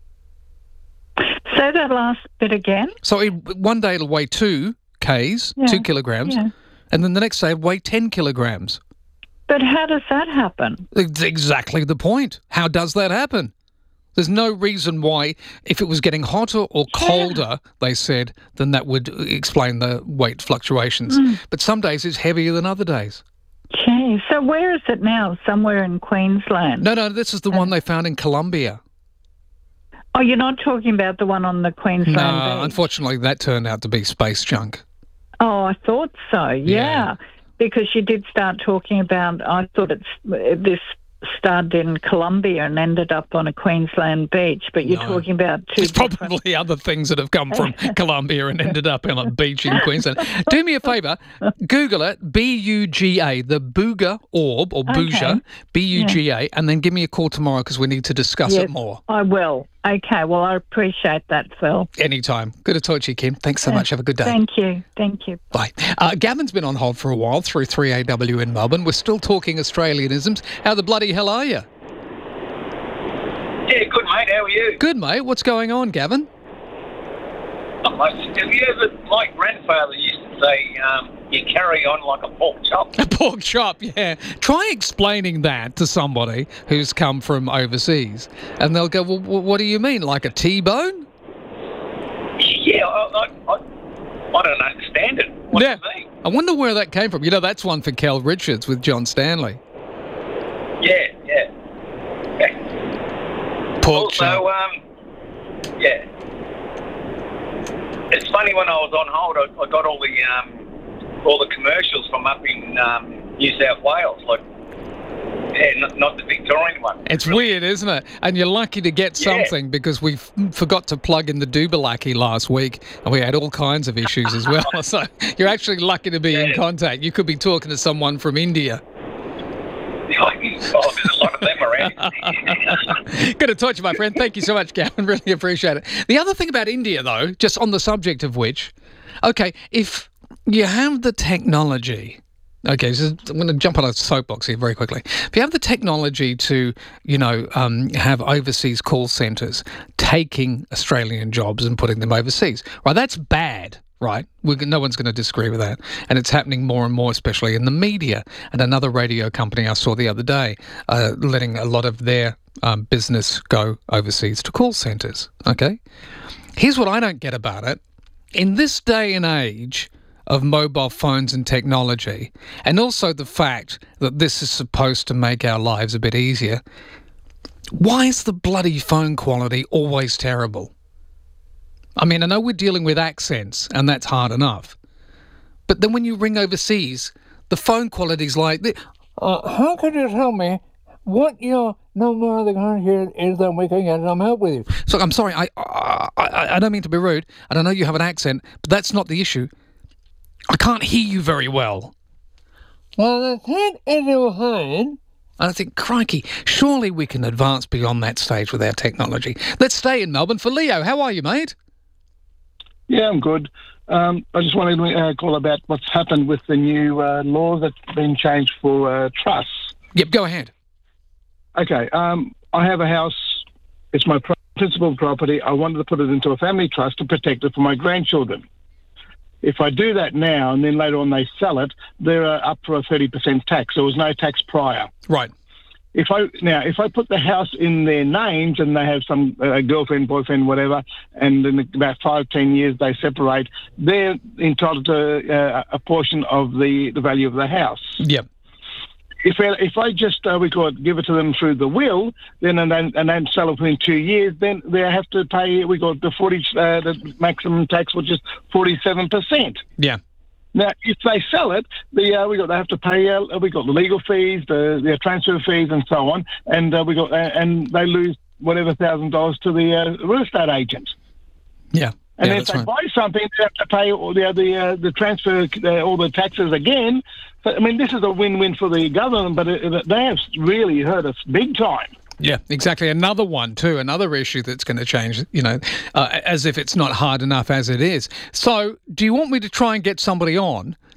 Speaker 9: Say that last bit again.
Speaker 7: So it, one day it'll weigh two k's,
Speaker 9: Yeah,
Speaker 7: two kilograms,
Speaker 9: yeah.
Speaker 7: and then the next day it'll weigh ten kilograms.
Speaker 9: But how does that happen?
Speaker 7: It's exactly the point. How does that happen? There's no reason why, if it was getting hotter or colder, they said, then that would explain the weight fluctuations.
Speaker 9: Mm.
Speaker 7: But some days it's heavier than other days.
Speaker 9: Gee, so where is it now? Somewhere in Queensland?
Speaker 7: No, no, this is the one they found in Colombia.
Speaker 9: Oh, you're not talking about the one on the Queensland
Speaker 7: No,
Speaker 9: beach?
Speaker 7: unfortunately, that turned out to be space junk.
Speaker 9: Oh, I thought so, yeah.
Speaker 7: Yeah.
Speaker 9: Because you did start talking about, I thought it's this started in Colombia and ended up on a Queensland beach, but you're
Speaker 7: No.
Speaker 9: talking about two
Speaker 7: There's probably other things that have come from Colombia and ended up on a beach in Queensland. Do me a favour, Google it, B U G A, the Booga orb, or Booja,
Speaker 9: Okay.
Speaker 7: B U G A, and then give me a call tomorrow because we need to discuss
Speaker 9: Yes,
Speaker 7: it more.
Speaker 9: I will. Okay, well, I appreciate that, Phil.
Speaker 7: Anytime. Good to talk to you, Kim. Thanks so much. Have a good day.
Speaker 9: Thank you. Thank you.
Speaker 7: Bye. Uh, Gavin's been on hold for a while through three A W in Melbourne. We're still talking Australianisms. How the bloody hell are you?
Speaker 1: Yeah, good, mate. How are you?
Speaker 7: Good, mate. What's going on, Gavin?
Speaker 1: Not much. Have you ever, my grandfather used to say, um, you carry on like a pork chop.
Speaker 7: A pork chop, yeah. Try explaining that to somebody who's come from overseas, and they'll go, well, wh- what do you mean, like a T-bone?
Speaker 1: Yeah, I, I, I, I don't understand it. What
Speaker 7: yeah.
Speaker 1: do you mean?
Speaker 7: I wonder where that came from. You know, that's one for Kel Richards with John Stanley.
Speaker 1: Yeah, yeah.
Speaker 7: Pork
Speaker 1: also,
Speaker 7: chop.
Speaker 1: um, yeah. It's funny, when I was on hold, I, I got all the um, all the commercials from up in um, New South Wales, like, yeah, not, not the Victorian one.
Speaker 7: It's weird, isn't it? And you're lucky to get
Speaker 1: Yeah.
Speaker 7: something because we f- forgot to plug in the Dubalaki last week and we had all kinds of issues as well. So you're actually lucky to be in contact. You could be talking to someone from India.
Speaker 1: Oh, there's a lot of them around.
Speaker 7: Good to talk to you, my friend. Thank you so much, Gavin. Really appreciate it. The other thing about India, though, just on the subject of which, okay, if you have the technology, okay, so I'm going to jump on a soapbox here very quickly. If you have the technology to, you know, um, have overseas call centres taking Australian jobs and putting them overseas, right, that's bad. Right, We're, no one's going to disagree with that. And it's happening more and more, especially in the media. And another radio company I saw the other day uh, letting a lot of their um, business go overseas to call centres, okay? Here's what I don't get about it. In this day and age of mobile phones and technology, and also the fact that this is supposed to make our lives a bit easier, why is the bloody phone quality always terrible? I mean, I know we're dealing with accents, and that's hard enough. But then when you ring overseas, the phone quality's like, uh, how can you tell me what your
Speaker 10: no more they can't hear is than we can get some help with you.
Speaker 7: So I'm sorry, I, I I I don't mean to be rude, and I know you have an accent, but that's not the issue. I can't hear you very well.
Speaker 10: Well, the thing is you're saying...
Speaker 7: And I think, crikey, surely we can advance beyond that stage with our technology. Let's stay in Melbourne for Leo. How are you, mate?
Speaker 19: Yeah, I'm good. Um, I just wanted to uh, call about what's happened with the new uh, law that's been changed for uh, trusts.
Speaker 7: Yep, go ahead.
Speaker 19: Okay, um, I have a house. It's my principal property. I wanted to put it into a family trust to protect it for my grandchildren. If I do that now and then later on they sell it, they're uh, up for a thirty percent tax. There was no tax prior.
Speaker 7: Right.
Speaker 19: If I now, if I put the house in their names and they have some uh, girlfriend, boyfriend, whatever, and in about five, ten years they separate, they're entitled to uh, a portion of the, the value of the house.
Speaker 7: Yep.
Speaker 19: If I, if I just uh, we call it, give it to them through the will, then and then and then sell it within two years, then they have to pay. We got the forty uh, the maximum tax, which is forty seven percent.
Speaker 7: Yeah.
Speaker 19: Now, if they sell it, the uh, we got they have to pay. Uh, we got the legal fees, the, the transfer fees, and so on, and uh, we got uh, and they lose whatever thousand dollars to the uh, real estate agent.
Speaker 7: Yeah.
Speaker 19: And
Speaker 7: yeah,
Speaker 19: then if they
Speaker 7: right.
Speaker 19: buy something, they have to pay all the the uh, the transfer, uh, all the taxes again. So, I mean, this is a win-win for the government, but it, it, they have really hurt us big time.
Speaker 7: Yeah, exactly. Another one too, another issue that's going to change, you know, uh, as if it's not hard enough as it is. So do you want me to try and get somebody on